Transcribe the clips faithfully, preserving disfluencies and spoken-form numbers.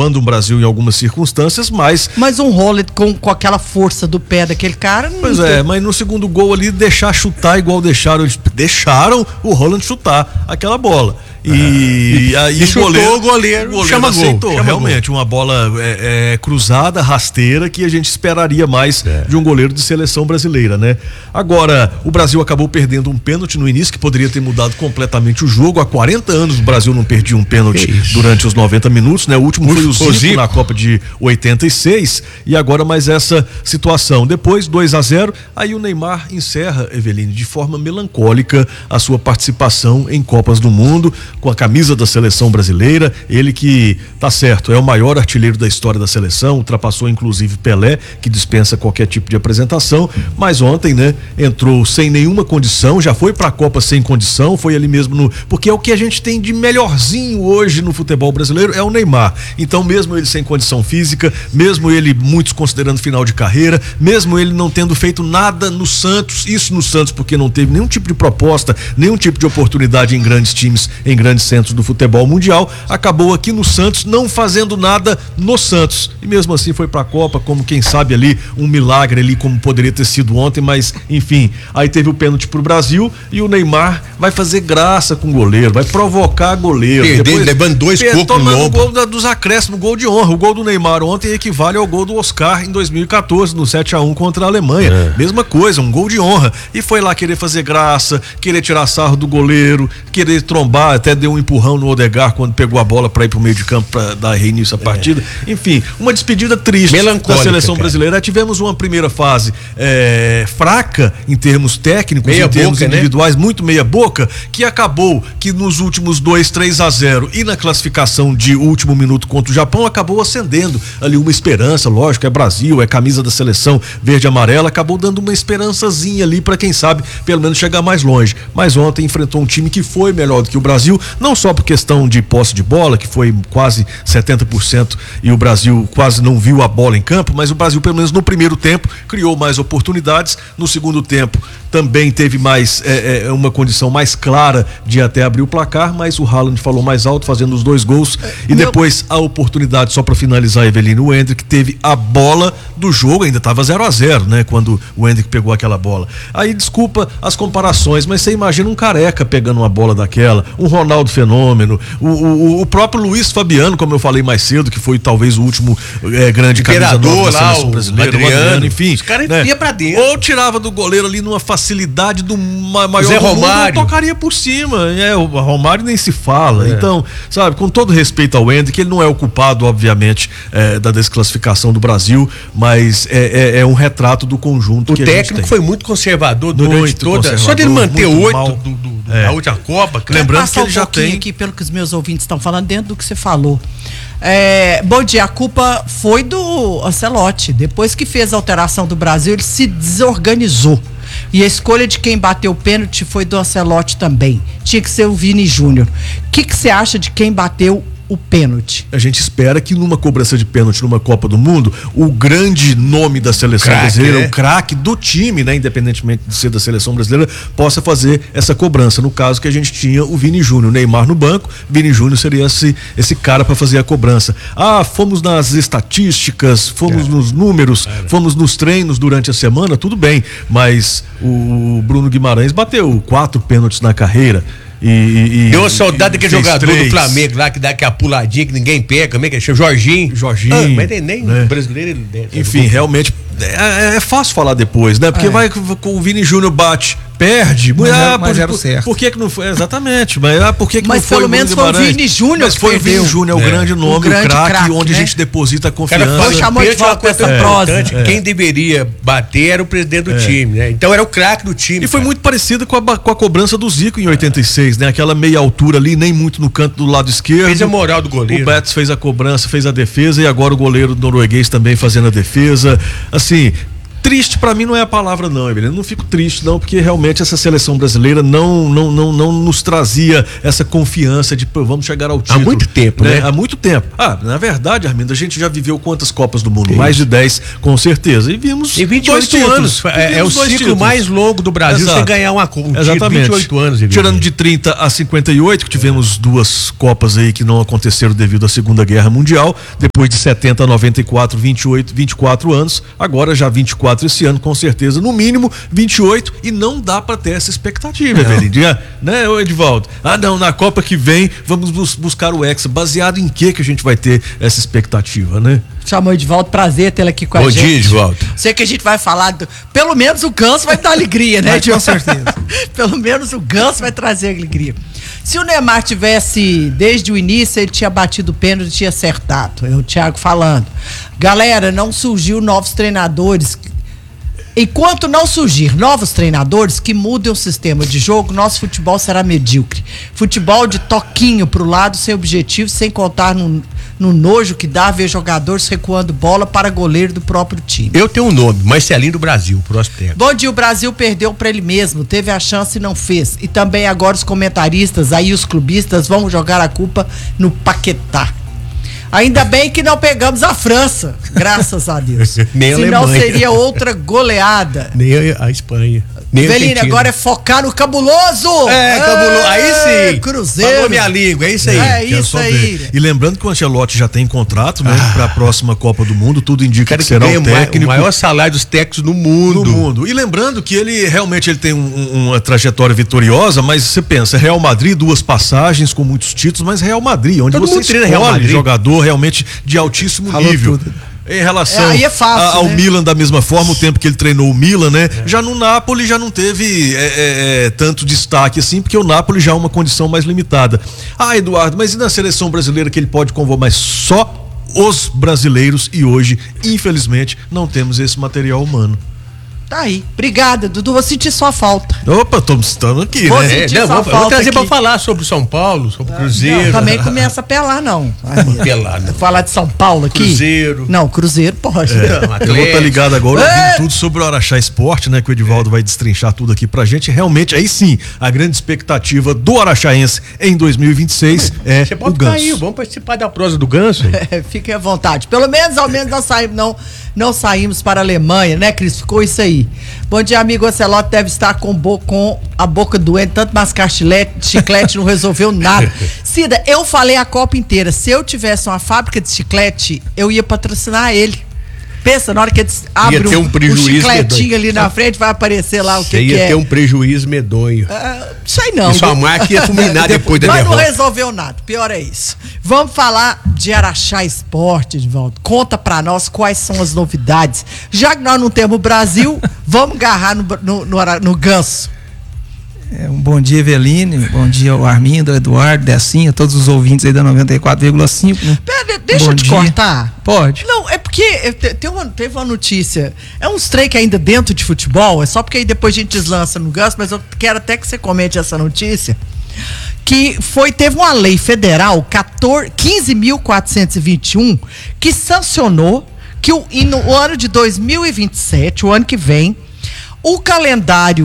salvando o Brasil em algumas circunstâncias, mas... Mas um Holland com, com aquela força do pé daquele cara... Não pois é, mas no segundo gol ali, deixar chutar igual deixaram, eles deixaram o Holland chutar aquela bola. E, ah, aí e o goleiro, o goleiro, o goleiro chama aceitou, gol, chama realmente, gol. uma bola é, é, cruzada, rasteira, que a gente esperaria mais é. de um goleiro de seleção brasileira, né? Agora, o Brasil acabou perdendo um pênalti no início, que poderia ter mudado completamente o jogo. Há quarenta anos o Brasil não perdia um pênalti durante os noventa minutos, né? O último foi o Zico, Zico na Copa de oitenta e seis, e agora mais essa situação. Depois, dois a zero, aí o Neymar encerra, Eveline, de forma melancólica a sua participação em Copas do Mundo, com a camisa da seleção brasileira. Ele que, tá certo, é o maior artilheiro da história da seleção, ultrapassou inclusive Pelé, que dispensa qualquer tipo de apresentação, mas ontem, né, entrou sem nenhuma condição, já foi pra Copa sem condição, foi ali mesmo no... porque é o que a gente tem de melhorzinho hoje no futebol brasileiro, é o Neymar. Então, mesmo ele sem condição física, mesmo ele, muitos considerando final de carreira, mesmo ele não tendo feito nada no Santos, isso no Santos porque não teve nenhum tipo de proposta, nenhum tipo de oportunidade em grandes times, em grandes centros do futebol mundial, acabou aqui no Santos não fazendo nada no Santos, e mesmo assim foi pra Copa como quem sabe ali, um milagre ali como poderia ter sido ontem, mas enfim, aí teve o pênalti pro Brasil e o Neymar vai fazer graça com o goleiro, vai provocar goleiro. Perdendo, depois, levando dois cocos no tomando o lombo. gol da, dos acréscimos, gol de honra. O gol do Neymar ontem equivale ao gol do Oscar em dois mil e quatorze, no sete a um contra a Alemanha. É. Mesma coisa, um gol de honra. E foi lá querer fazer graça, querer tirar sarro do goleiro, querer trombar, até deu um empurrão no Odegaard quando pegou a bola para ir pro meio de campo para dar reinício à partida. É. Enfim, uma despedida triste da seleção cara. brasileira. Tivemos uma primeira fase é, fraca em termos técnicos, meia em termos boca, individuais, né? Muito meia boca, que acabou que nos últimos dois, três a zero e na classificação de último minuto contra o Japão, acabou acendendo ali uma esperança, lógico, é Brasil, é camisa da seleção verde e amarela, acabou dando uma esperançazinha ali para quem sabe, pelo menos chegar mais longe. Mas ontem enfrentou um time que foi melhor do que o Brasil, não só por questão de posse de bola, que foi quase setenta por cento e o Brasil quase não viu a bola em campo, mas o Brasil, pelo menos no primeiro tempo, criou mais oportunidades. No segundo tempo também teve mais é, é, uma condição mais clara de até abrir o placar, mas o Haaland falou mais alto, fazendo os dois gols. É, e meu... depois a oportunidade, só para finalizar, Eveline, o Endrick teve a bola do jogo, ainda estava zero a zero, né, quando o Endrick pegou aquela bola. Aí, desculpa as comparações, mas você imagina um Careca pegando uma bola daquela, um Ronaldo Fenômeno, o, o, o próprio Luiz Fabiano, como eu falei mais cedo, que foi talvez o último é, grande camisa nova da seleção brasileira, Adriano, o Adriano, enfim. Os caras né? iam pra dentro. Ou tirava do goleiro ali numa facilidade do maior Zé do Romário. mundo, ou tocaria por cima. É, o Romário nem se fala. É. Então, sabe, com todo respeito ao Endrick, ele não é o culpado, obviamente, é, da desclassificação do Brasil, mas é, é, é um retrato do conjunto o que a gente tem. O técnico foi muito conservador durante muito toda. Só dele manter oito do, do, do, é. da última Copa. Lembrando que ele um já tem. Aqui, pelo que os meus ouvintes estão falando, dentro do que você falou. É, bom dia, a culpa foi do Ancelotti. Depois que fez a alteração do Brasil, ele se desorganizou. E a escolha de quem bateu o pênalti foi do Ancelotti também. Tinha que ser o Vini Júnior. O que que você acha de quem bateu o pênalti? A gente espera que numa cobrança de pênalti numa Copa do Mundo, o grande nome da seleção craque, brasileira, né? O craque do time, né, independentemente de ser da seleção brasileira, possa fazer essa cobrança. No caso que a gente tinha o Vini Júnior, Neymar no banco, Vini Júnior seria esse, esse cara para fazer a cobrança. Ah, fomos nas estatísticas, fomos cara, nos números, cara. fomos nos treinos durante a semana, tudo bem, mas o Bruno Guimarães bateu quatro pênaltis na carreira. E, e, Deu uma saudade daquele jogador três. do Flamengo lá que dá aquela puladinha que ninguém pega, como é que é? Jorginho. Jorginho. Ah, mas nem né? brasileiro ele deve. Enfim, realmente é, é fácil falar depois, né? Porque é. vai com o Vini Júnior bate, perde. Mas, ah, era, mas por, era o certo. Por que que não foi? Exatamente. Mas ah, por que que mas não foi? Mas pelo menos foi o Vini Júnior. Mas foi o Vini Júnior, é o grande nome, o, grande o craque, craque, onde né? a gente deposita a confiança. Cara, foi chamou de volta com essa prosa. É. Quem deveria bater era o presidente do é. time, né? Então era o craque do time. E foi cara. muito parecido com a, com a cobrança do Zico em oitenta e seis, né? Aquela meia altura ali, nem muito no canto do lado esquerdo. Fez a moral do goleiro. O Betis fez a cobrança, fez a defesa, e agora o goleiro norueguês também fazendo a defesa. Assim, Triste pra mim não é a palavra não, Evelino. Eu não fico triste não, porque realmente essa seleção brasileira não, não, não, não nos trazia essa confiança de pô, vamos chegar ao título. Há muito tempo, né? né? Há muito tempo. Ah, na verdade, Armindo, a gente já viveu quantas Copas do Mundo? Mais de dez, com certeza. E vimos e vinte e oito dois anos. É, é o ciclo títulos. mais longo do Brasil. Exato. Você ganhar uma um Exatamente. vinte e oito anos. Evelino. Tirando de trinta a cinquenta e oito, que tivemos duas Copas aí que não aconteceram devido à Segunda Guerra Mundial. Depois de setenta a noventa e quatro, vinte e oito, vinte e quatro anos. Agora já vinte e quatro esse ano, com certeza. No mínimo vinte e oito, e não dá pra ter essa expectativa, Evelino, né, Edivaldo? Ah, não, na Copa que vem vamos bus- buscar o Hexa. Baseado em que que a gente vai ter essa expectativa, né? Chamou Edivaldo, prazer tê-lo aqui com Bom a gente. Bom dia, Edivaldo. Sei que a gente vai falar, do, pelo menos o Ganso vai dar alegria, né, Edivaldo? Com certeza. Pelo menos o Ganso vai trazer alegria. Se o Neymar tivesse, desde o início, ele tinha batido o pênalti e tinha acertado. É o Thiago falando. Galera, não surgiu novos treinadores. Enquanto não surgir novos treinadores que mudem o sistema de jogo, nosso futebol será medíocre. Futebol de toquinho pro lado, sem objetivo, sem contar no, no nojo que dá ver jogadores recuando bola para goleiro do próprio time. Eu tenho um nome, Marcelinho do Brasil, próximo tempo. Bom dia, o Brasil perdeu para ele mesmo, teve a chance e não fez. E também agora os comentaristas, aí os clubistas vão jogar a culpa no Paquetá. Ainda bem que não pegamos a França, graças a Deus. Nem a Senão Alemanha. seria outra goleada. Nem a Espanha. Nem Velino, agora é focar no cabuloso. É, cabuloso. Aí sim. Cruzeiro. Falou minha língua, é isso aí. É Quero isso só aí. ver. E lembrando que o Ancelotti já tem contrato, né, Ah. para a próxima Copa do Mundo, tudo indica Cara que que será ganha o o ma- técnico o maior salário dos técnicos no mundo. do mundo. E lembrando que ele realmente ele tem um- um- uma trajetória vitoriosa, mas você pensa, Real Madrid, duas passagens com muitos títulos, mas Real Madrid, onde Todo você mundo treina escolhe Real Madrid. jogador realmente de altíssimo Falou nível. tudo. Em relação É, aí é fácil, a- ao né? Milan, da mesma forma, o tempo que ele treinou o Milan, né? Já no Napoli já não teve é, é, é, tanto destaque assim, porque o Napoli já é uma condição mais limitada. Ah, Eduardo, mas e na seleção brasileira que ele pode convocar? Mas só os brasileiros, e hoje, infelizmente, não temos esse material humano. Tá aí. Obrigada, Dudu. Vou sentir sua falta. Opa, estamos aqui, Vou né? sentir- É, Sentir não, sua vou, vou falta trazer aqui. pra falar sobre o São Paulo, sobre o Cruzeiro. Não, também começa a pelar, não. Pelar, não. Falar de São Paulo aqui. Cruzeiro. Não, Cruzeiro pode. Não, Eu vou Atlético. estar ligado agora, ouvindo É. tudo sobre o Araxá Esporte, né? Que o Edivaldo vai destrinchar tudo aqui pra gente. Realmente, aí sim, a grande expectativa do araxaense em dois mil e vinte e seis é Você o pode ficar aí, Ganso. vamos participar da prosa do Ganso. É, fiquem à vontade. Pelo menos, ao menos, não saímos, não, não saímos para a Alemanha, né, Cris? Ficou isso aí. Bom dia, amigo. Ancelotti deve estar com, bo- com a boca doente, tanto mascar chiclete, chiclete não resolveu nada. Cida, eu falei a Copa inteira. Se eu tivesse uma fábrica de chiclete, eu ia patrocinar ele. Pensa, na hora que ele abre ter um, um um prejuízo chicletinho medonho. ali na frente, vai aparecer lá o Você que, que ia é. ter um prejuízo medonho. Ah, sei não. E sua marca ia fulminar depois da Mas não derrota. resolveu nada, pior é isso. Vamos falar de Araxá Esporte, Edvaldo. Conta pra nós quais são as novidades. Já que nós não temos o Brasil, vamos agarrar no, no, no, Ara- no Ganso. É, um bom dia, Eveline. Bom dia ao Armindo, ao Eduardo, Decinha, todos os ouvintes aí da noventa e quatro vírgula cinco. Né? Pera, deixa Bom eu te dia. cortar. Pode. Não, é porque eu te- tem uma, teve uma notícia. É uns trem que ainda dentro de futebol, é só porque aí depois a gente deslança no Ganso, mas eu quero até que você comente essa notícia. Que foi, teve uma lei federal, quinze mil quatrocentos e vinte e um, que sancionou que o, e no o ano de dois mil e vinte e sete, o ano que vem, o calendário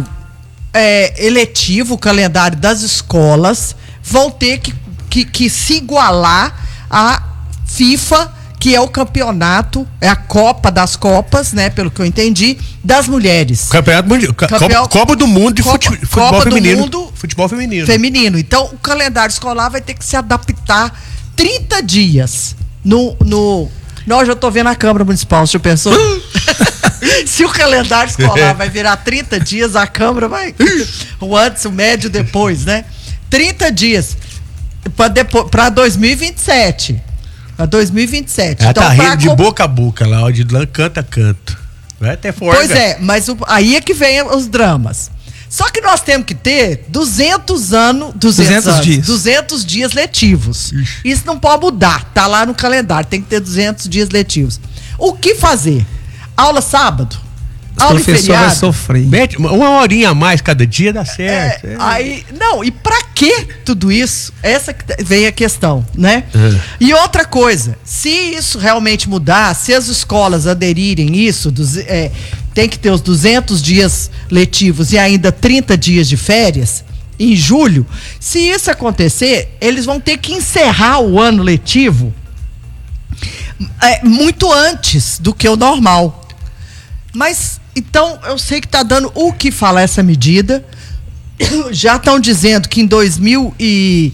é, eletivo, o calendário das escolas, vão ter que, que, que se igualar à FIFA, que é o campeonato, é a Copa das Copas, né, pelo que eu entendi, das mulheres. Campeonato Mundial. Ca- Campeão- Copa, Copa do Mundo de Copa- fute- futebol Copa do feminino. Mundo Futebol feminino. Feminino. Então, o calendário escolar vai ter que se adaptar trinta dias no... no nós já tô vendo a Câmara Municipal, você pensou? Se o calendário escolar vai virar trinta dias, a Câmara vai... o antes, o médio, depois, né? trinta dias para dois mil e vinte e sete. Para dois mil e vinte e sete. Ela tá pra rindo de co- boca a boca lá, ó, de lã, canta, canto. Vai até fora. Pois é, mas o- aí é que vem os dramas. Só que nós temos que ter duzentos anos, duzentos, duzentos anos, dias. duzentos dias letivos. Isso não pode mudar, tá lá no calendário, tem que ter duzentos dias letivos. O que fazer? Aula sábado? O Aula e professor vai feriado? sofrer. Mete uma uma horinha a mais cada dia dá É, certo. É. aí, não, e pra que tudo isso? Essa que vem a questão, né? É. E outra coisa, se isso realmente mudar, se as escolas aderirem isso, dos, é, tem que ter os duzentos dias letivos e ainda trinta dias de férias em julho, se isso acontecer, eles vão ter que encerrar o ano letivo é, muito antes do que o normal. Mas, então, eu sei que está dando o que falar essa medida. Já estão dizendo que em dois mil e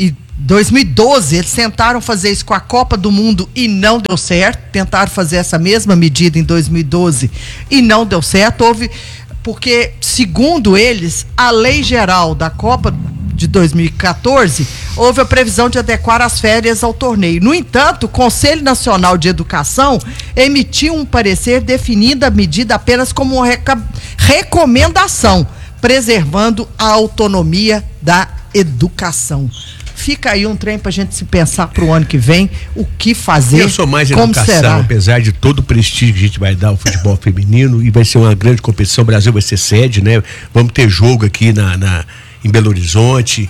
doze eles tentaram fazer isso com a Copa do Mundo e não deu certo. Tentaram fazer essa mesma medida em dois mil e doze e não deu certo. Houve, porque, segundo eles, a lei geral da Copa de dois mil e quatorze, houve a previsão de adequar as férias ao torneio. No entanto, o Conselho Nacional de Educação emitiu um parecer definindo a medida apenas como uma reca- recomendação, preservando a autonomia da educação. Fica aí um trem pra gente se pensar pro ano que vem, o que fazer, eu sou mais como educação, será. Apesar de todo o prestígio que a gente vai dar ao futebol feminino, e vai ser uma grande competição, o Brasil vai ser sede, né? Vamos ter jogo aqui na, na, em Belo Horizonte,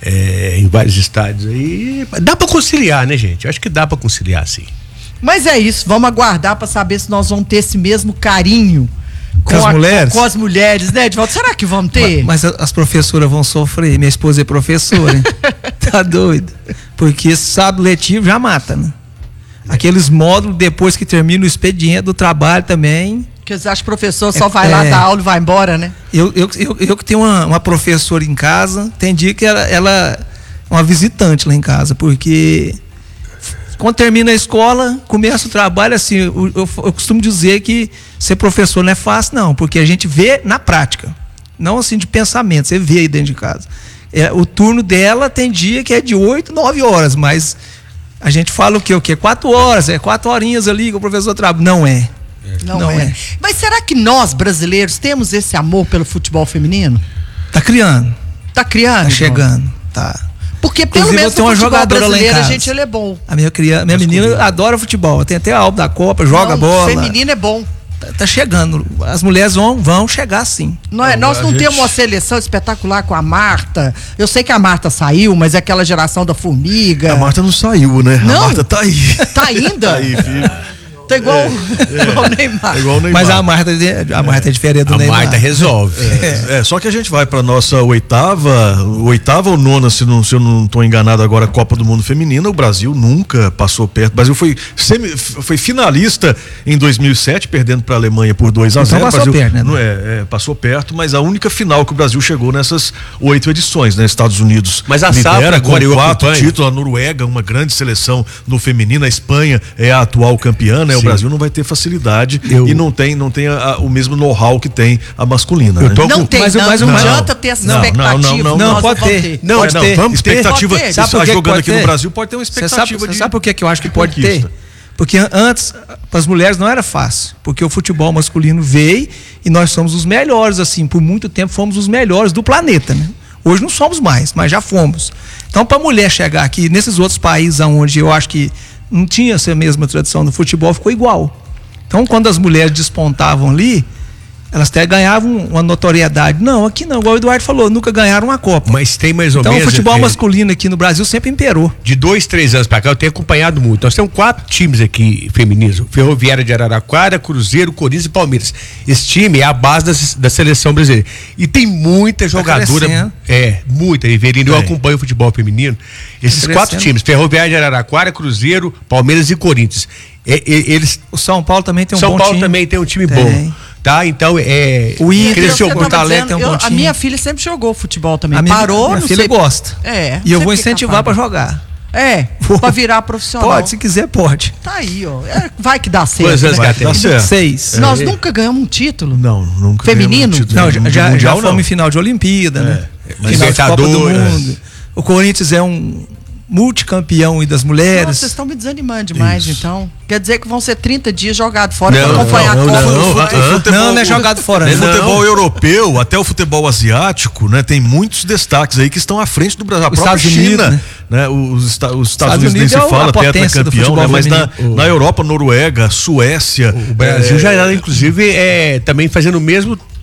é, em vários estádios aí. Dá pra conciliar, né, gente? Eu acho que dá pra conciliar, sim. Mas é isso, vamos aguardar pra saber se nós vamos ter esse mesmo carinho Com as a- mulheres? Com as mulheres, né, Edvaldo? Será que vamos ter? Mas, mas as professoras vão sofrer. Minha esposa é professora, hein? Tá doido? Porque esse sábado letivo já mata, né? Aqueles módulos, depois que termina o expediente do trabalho também. Porque você acha que o professor só É, vai lá é. dar aula e vai embora, né? Eu, eu, eu, eu que tenho uma, uma professora em casa, tem dia que ela, ela é uma visitante lá em casa, porque quando termina a escola, começa o trabalho, assim, eu, eu, eu costumo dizer que ser professor não é fácil, não, porque a gente vê na prática, não assim de pensamento, você vê aí dentro de casa. É, o turno dela tem dia que é de oito, nove horas, mas a gente fala o quê? O quê? Quatro horas, é quatro horinhas ali que o professor trabalha. Não é. Não, Não é. é. Mas será que nós, brasileiros, temos esse amor pelo futebol feminino? Tá criando, Tá criando? tá chegando, tá. Porque pelo Inclusive, menos eu tenho no uma futebol jogadora lá em brasileiro a casa. gente ele é bom. A minha, criança, minha menina adora futebol, tem até a álbum da Copa, joga Não, bola. Feminino é bom. Tá, tá chegando. As mulheres vão, vão chegar sim. Não é, Não, nós a não gente- temos uma seleção espetacular com a Marta. Eu sei que a Marta saiu, mas é aquela geração da formiga. A Marta não saiu, né? Não? A Marta tá aí. Tá ainda? Tá aí, filho. Tá igual, igual o Neymar. É igual o Neymar. Mas a Marta, a Marta é diferente do A Neymar. Marta resolve. É, é, só que a gente vai pra nossa oitava, oitava ou nona, se, não, se eu não tô enganado agora, Copa do Mundo Feminina. O Brasil nunca passou perto. O Brasil foi, semi, foi finalista em dois mil e sete, perdendo pra Alemanha por dois a zero. Então passou Brasil, perto, né? Não é, é, passou perto, mas a única final que o Brasil chegou nessas oito edições, né? Estados Unidos Mas a lidera safra com agora eu quatro acompanho. títulos, a Noruega, uma grande seleção no feminino, a Espanha é a atual campeã, né? O Sim. Brasil não vai ter facilidade Eu- e não tem, não tem a- a- o mesmo know-how que tem a masculina. Eu né? tô Não com- tem, mas o- não, mas o- não não. adianta ter essa Não, não, expectativa. não, não, que não, nós pode vamos ter. Não, Pode é, ter. não, Vamos ter. expectativa Pode ter. de Sabe por estar que que jogando pode aqui ter? no Brasil pode ter uma Você sabe, expectativa você de sabe por que que eu acho que pode conquista. ter? Porque antes, para as mulheres não era fácil, porque o futebol masculino veio e nós somos os melhores, assim, por muito tempo fomos os melhores do planeta, né? Hoje não somos mais, mas já fomos. Então, para a mulher chegar aqui, nesses outros países onde eu acho que não tinha essa mesma tradição do futebol, ficou igual. Então, quando as mulheres despontavam ali, elas até ganhavam uma notoriedade. Não, aqui não, igual o Eduardo falou, nunca ganharam uma Copa. Mas tem mais ou Então, o menos. futebol é, masculino aqui no Brasil sempre imperou. De dois, três anos pra cá, eu tenho acompanhado muito. Nós temos quatro times aqui femininos: Ferroviária de Araraquara, Cruzeiro, Corinthians e Palmeiras. Esse time é a base da, da seleção brasileira. E tem muita jogadora. crescendo. É, muita, Riverino. Eu É. acompanho o futebol feminino. Esses Tá quatro crescendo. times: Ferroviária de Araraquara, Cruzeiro, Palmeiras e Corinthians. É, é, eles. O São Paulo também tem um São bom Paulo time. também tem um time Tem. bom. Tá? Então, é. O Inter, cresceu Eu o tava Porto Alegre dizendo, tem um bom eu- a time. minha filha sempre jogou futebol também. A minha, Parou, minha não filha sei. gosta. É. E eu não vou sei porque incentivar capaz. para jogar. É, Vou. pra virar profissional. Pode, se quiser, pode. Tá aí, ó. É, vai que dá certo. Quantos anos né? que ela tem? Tá certo. Seis. Nós nunca ganhamos um título. Não, nunca. Feminino? ganhamos um título Não, já, já, mundial, já não. fomos em final de Olimpíada, né? mas Final de Copa do Libertadores. Mundo. O Corinthians é um multicampeão aí das Nossa, mulheres. vocês estão me desanimando demais, Isso. então. Quer dizer que vão ser trinta dias jogados fora Não, pra acompanhar não, a Copa. não, do não. Mundo. Ah, ah. Futebol- Não, não é jogado fora, O não. futebol europeu, até o futebol asiático, né? Tem muitos destaques aí que estão à frente do Brasil. A Os própria Estados China, Unidos, né? Os, Esta- os Estados, Estados Unidos nem Unidos se é o- fala, a potência do tetracampeão, né? futebol Mas na, feminino. na Europa, Noruega, Suécia. O Brasil é, já era, inclusive, é, também fazendo o mesmo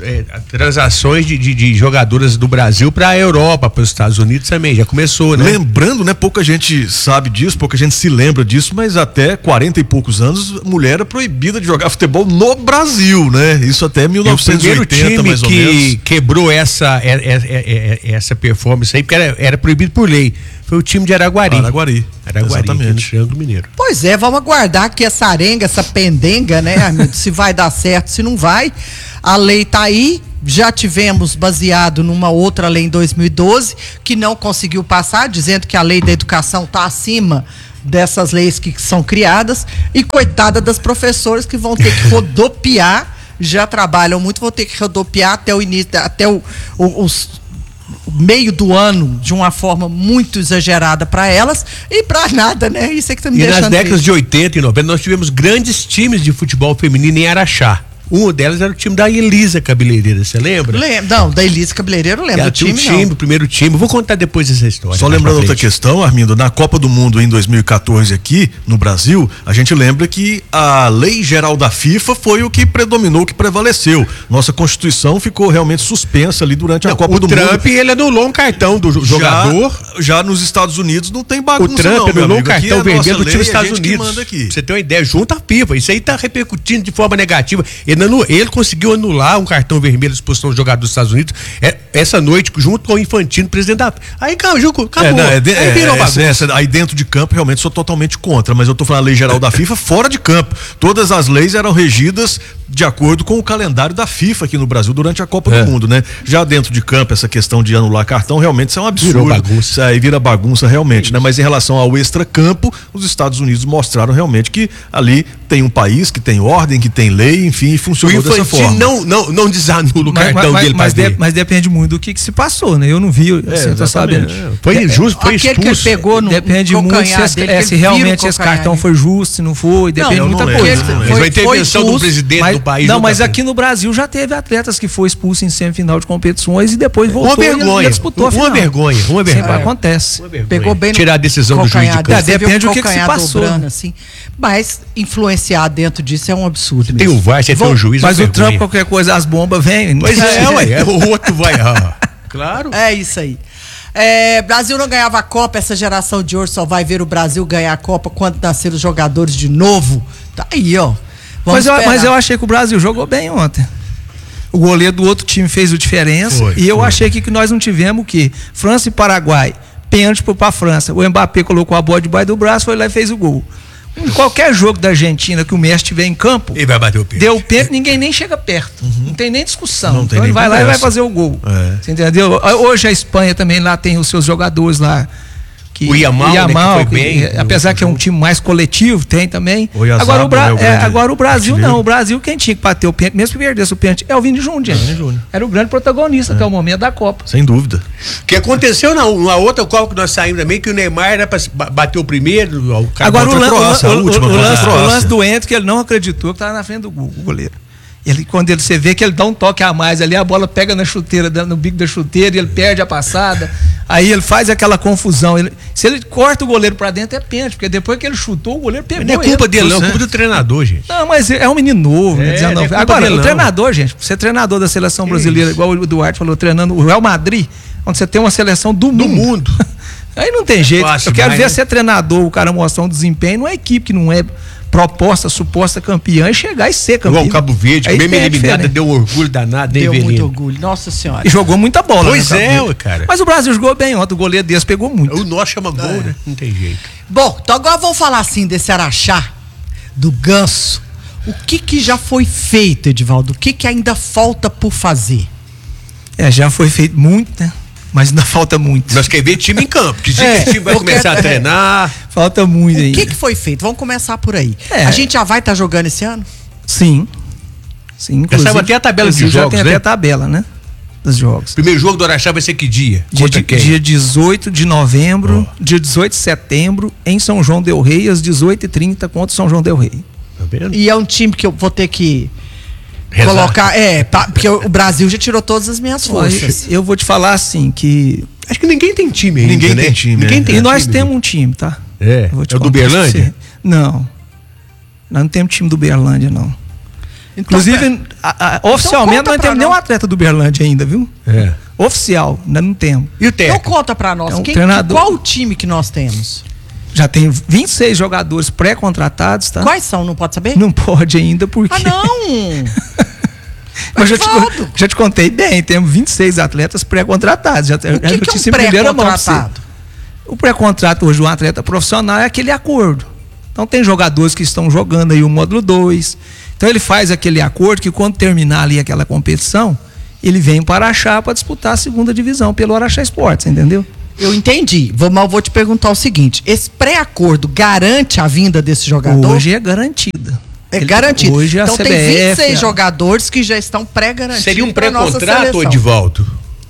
é, transações de, de, de jogadoras do Brasil para a Europa, para os Estados Unidos também, já começou, né? Lembrando, né, pouca gente sabe disso, pouca gente se lembra disso, mas até quarenta e poucos anos, mulher era proibida de jogar futebol no Brasil, né? Isso até mil novecentos e oitenta, mais ou menos. O primeiro time que quebrou essa, essa performance aí, porque era, era proibido por lei, foi o time de Araguari. Araguari. Araguari, exatamente. No Triângulo Mineiro. Pois é, vamos aguardar que essa arenga, essa pendenga, né, amigo, se vai dar certo, se não vai. A lei tá aí, já tivemos baseado numa outra lei em dois mil e doze, que não conseguiu passar, dizendo que a lei da educação tá acima dessas leis que são criadas, e coitada das professoras que vão ter que rodopiar, já trabalham muito, vão ter que rodopiar até o início, até o, o, os meio do ano, de uma forma muito exagerada para elas e para nada, né? Isso é que tá me e deixando nas décadas triste. de oitenta e noventa nós tivemos grandes times de futebol feminino em Araxá. Um delas era o time da Elisa Cabeleireira, você lembra? Lembro, não, da Elisa Cabeleireira eu lembro. Ela do time, tinha o time, não. o primeiro time. Vou contar depois essa história. Só lembrando outra questão, Armindo, na Copa do Mundo em dois mil e quatorze aqui no Brasil, a gente lembra que a lei geral da FIFA foi o que predominou, o que prevaleceu. Nossa Constituição ficou realmente suspensa ali durante não, a Copa o do Trump, Mundo. ele anulou um cartão do jogador. Já, já nos Estados Unidos não tem O bagunça Trump não, anulou um amigo. cartão Aqui é vermelho do lei, time dos a Estados gente que Unidos. manda aqui. Pra você ter uma ideia, junto à FIFA. Isso aí tá repercutindo de forma negativa. Ele, anulou, ele conseguiu anular um cartão vermelho à disposição do jogador dos Estados Unidos é, essa noite, junto com o Infantino, presidente da. Aí, cara, acabou. É, não, é de, aí virou é, bagunça. essa, essa, aí dentro de campo, realmente sou totalmente contra, mas eu tô falando a lei geral da FIFA fora de campo. Todas as leis eram regidas de acordo com o calendário da FIFA aqui no Brasil durante a Copa É. do Mundo, né? Já dentro de campo, essa questão de anular cartão, realmente isso é um absurdo. Virou bagunça. Isso aí vira bagunça realmente, né? Mas em relação ao extracampo, os Estados Unidos mostraram realmente que ali tem um país que tem ordem, que tem lei, enfim, e O funcionou dessa Infantino forma. não, não, não desanula o Mas, cartão mas, dele mas, pra de- ver. mas depende muito do que, que se passou, né? Eu não vi, assim, eu tô sabendo. Foi injusto, foi Aquele que ele expulso. pegou no Depende no muito se, calcanhar esse- dele, é, que se ele vira o realmente esse calcanhar cartão dele. foi justo, se não foi, depende eu de muita não coisa. lembro, não Mas lembro. foi intervenção do expulso, presidente Mas, do país. não, junto mas à aqui no Brasil já teve atletas que foi expulso em semifinal de competições e depois voltou Uma vergonha. e disputou a Uma final. vergonha, uma vergonha. Sempre acontece. Uma vergonha. Pegou bem no Tirar a decisão do juiz de calcanhar campo. dele. É, Você viu depende o do que que se calcanhar passou, dobrando, né? assim. Mas influenciar dentro disso é um absurdo. Tem mesmo. o V A R, você tem Vou- o juiz. Mas uma o Trump, vergonha. qualquer coisa, as bombas vêm. Pois é, ué. O outro vai. Ah, claro. É isso aí. É, Brasil não ganhava a Copa, essa geração de hoje só vai ver o Brasil ganhar a Copa quando nascer os jogadores de novo. Tá aí, ó. Vamos Mas eu, esperar. mas eu achei que o Brasil jogou bem ontem. O goleiro do outro time fez a diferença. Foi, e eu foi. achei que, que nós não tivemos o quê? França e Paraguai. Pênalti para a França. O Mbappé colocou a bola debaixo do braço, foi lá e fez o gol. Em qualquer jogo da Argentina que o Messi estiver em campo, Ele vai bater o pênalti. deu o pênalti, ninguém nem chega perto. Não tem nem discussão. Não tem então nem ele vai lá e vai conversa. fazer o gol. É. Você entendeu? Hoje a Espanha também lá tem os seus jogadores lá. Que, O Yamal, né, que foi que- bem. é, apesar que é um time mais coletivo, tem também. O Oyarzabal, Agora o, Bra- né, o é, grande agora o Brasil artilheiro. não. O Brasil, quem tinha que bater o pênalti, mesmo que perdesse o pênalti, é o Vini Júnior, gente. Vini Júnior. Era o grande protagonista até o momento da Copa. Sem dúvida. O que aconteceu na, na outra Copa que nós saímos também, que o Neymar era pra se ba- bater o primeiro. O cara Agora o, contra a lan- o, Croácia, lan- a o- última o contra a lance, o Croácia. lance do Ento, que ele não acreditou que estava na frente do go- o goleiro. Ele, quando ele, você vê que ele dá um toque a mais ali, a bola pega na chuteira, dela, no bico da chuteira, e ele perde a passada. Aí ele faz aquela confusão. Ele- se ele corta o goleiro pra dentro, é pênalti, porque depois que ele chutou, o goleiro pegou. Não é culpa ele. dele, não, é Você- culpa do treinador, gente. Não, mas é um menino novo, É, né? dezenove. não é culpa Agora, dele, o não. treinador, gente, você é treinador da seleção brasileira, igual o Duarte falou, treinando o Real Madrid, onde você tem uma seleção do mundo. Do mundo. Aí não tem jeito. Fácil Eu quero demais, ver né? se é treinador, o cara mostrar um desempenho numa equipe que não é proposta, suposta campeã e chegar e ser campeão. Igual o Cabo Verde, Aí mesmo tem a eliminada, diferença. deu um orgulho danado, nem Deu muito veneno. orgulho. Nossa Senhora. E jogou muita bola. Pois né, Cabo é, Verde? ué, cara. Mas o Brasil jogou bem ontem, o goleiro deles pegou muito. O nosso chama gol, né? Não tem jeito. Bom, então agora vamos falar assim desse araxá, do ganso. O que que já foi feito, Edivaldo? O que que ainda falta por fazer? É, já foi feito muito, né? Mas ainda falta muito. Nós queremos ver time em campo, que É, esse time vai eu começar quero- a treinar. Falta muito O ainda. que que foi feito? Vamos começar por aí. É. A gente já vai estar jogando esse ano? Sim. Sim, inclusive. saiu até a tabela de inclusive já jogos, tem né? até a tabela, né? Dos jogos. Primeiro jogo do Araxá vai ser que dia? Dia, Contra de- quem? dia dezoito de novembro, dia dezoito de setembro, em São João del Rei, às dezoito e trinta, contra São João del Rei. Tá vendo? E é um time que eu vou ter que Rezar. colocar. É, pra- porque o Brasil já tirou todas as minhas forças. Eu vou te falar assim, que. Acho que ninguém tem time ainda, Ninguém né? tem time, Ninguém é. tem E nós time. temos um time, tá? É, Eu vou te é o do contar pra Uberlândia? você. Não. Nós não temos time do Uberlândia, não. Então, Inclusive, a, a, oficialmente conta nós não pra temos nenhum nós. atleta do Berlândia ainda, viu? É. Oficial, ainda não temos. E o Então técnico? conta pra nós, É um quem, treinador. qual o time que nós temos? Já tem vinte e seis jogadores pré-contratados, tá? Quais são, não pode saber? Não pode ainda, porque... Ah, não! Mas já te, Valdo. já te contei bem, temos vinte e seis atletas pré-contratados. Já, O que, que é notícia um em primeira mão pra você. pré-contratado? O pré-contrato hoje de um atleta profissional é aquele acordo. Então tem jogadores que estão jogando aí o módulo dois. Então ele faz aquele acordo que quando terminar ali aquela competição, ele vem para Araxá para disputar a segunda divisão pelo Araxá Esportes, entendeu? Eu entendi. Vou, mas eu vou te perguntar o seguinte: esse pré-acordo garante a vinda desse jogador? Hoje é garantida. É Ele- garantido. Hoje a então C B tem F, vinte e seis a- jogadores que já estão pré-garantidos. Seria um pra nossa pré-contrato, seleção. Edivaldo?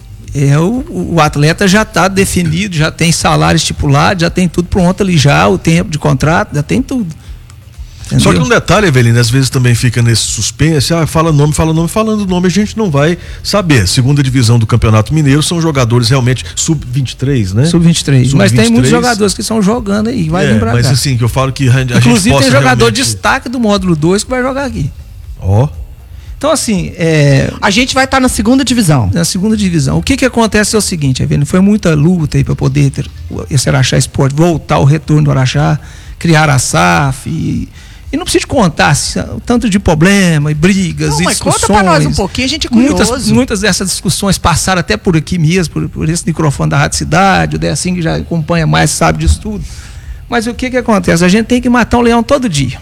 É, o, o atleta já está definido, já tem salário estipulado, já tem tudo pronto ali já, o tempo de contrato, já tem tudo. Entendeu? Só que um detalhe, Evelino, às vezes também fica nesse suspense, ah, fala nome, fala nome, falando nome, a gente não vai saber. Segunda divisão do Campeonato Mineiro são jogadores realmente sub vinte e três, né? sub vinte e três. Mas tem sub vinte e três. muitos jogadores que estão jogando aí, vai É, lembrar mas cá. assim, que eu falo que a gente Inclusive possa tem jogador realmente... de destaque do módulo dois que vai jogar aqui. Ó, Então assim, é, A gente vai estar na segunda divisão. na segunda divisão, o que que acontece é o seguinte, Evelino, foi muita luta aí para poder ter o- esse Araxá Esporte, voltar o retorno do Araxá, criar a S A F e, e não preciso contar assim, o tanto de problema e brigas Não, e mas discussões. conta pra nós um pouquinho, a gente é curioso. Muitas, muitas dessas discussões passaram até por aqui mesmo, por, por esse microfone da Rádio Cidade, o Decinho que já acompanha mais, sabe disso tudo. Mas o que que acontece? A gente tem que matar um leão todo dia.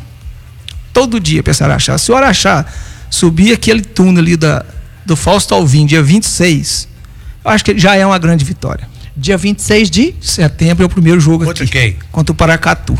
Todo dia para esse Araxá. Se o Araxá subir aquele túnel ali da, do Fausto Alvim, dia vinte e seis, eu acho que já é uma grande vitória. Dia vinte e seis de Setembro é o primeiro jogo Contra aqui. quem? Contra o Paracatu.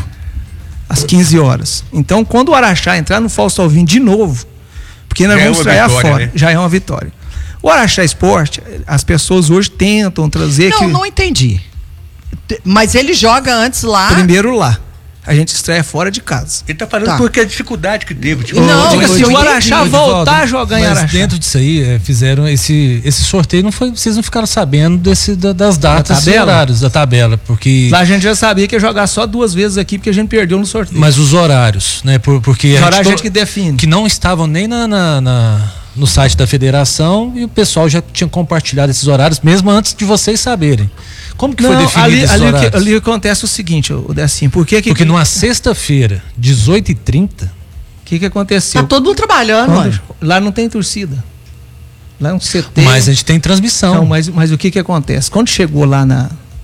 Às quinze horas. Então, quando o Araxá entrar no Fausto Alvim de novo, porque nós Já é vamos uma estrear vitória, fora, né? já é uma vitória. O Araxá Esporte, as pessoas hoje tentam trazer Não, que não entendi. Te- Mas ele joga antes lá. primeiro lá. A gente estreia fora de casa. Ele tá falando Tá. porque a dificuldade que teve. Tipo, Não, Diga mas assim, eu o entendi, Araxá Edivaldo, voltar a jogar em mas Araxá. dentro disso aí, é, fizeram esse, esse sorteio, não foi, vocês não ficaram sabendo desse, da- das datas e tabela? horários da tabela, porque... Lá a gente já sabia que ia jogar só duas vezes aqui, porque a gente perdeu no sorteio. Mas os horários, né? Por, porque Os a horários a gente to- que define. que não estavam nem na, na- na- no site da federação e o pessoal já tinha compartilhado esses horários, mesmo antes de vocês saberem. Como que foi Não, definido ali, esses ali, o que, horários? ali acontece o seguinte, o Decinho, por que que, Porque numa sexta-feira, dezoito e trinta, que que aconteceu? Tá todo mundo trabalhando, Quando- mano. lá não tem torcida. Lá é um C T. mas a gente tem transmissão. Não, mas, mas o que que acontece? Quando chegou lá na...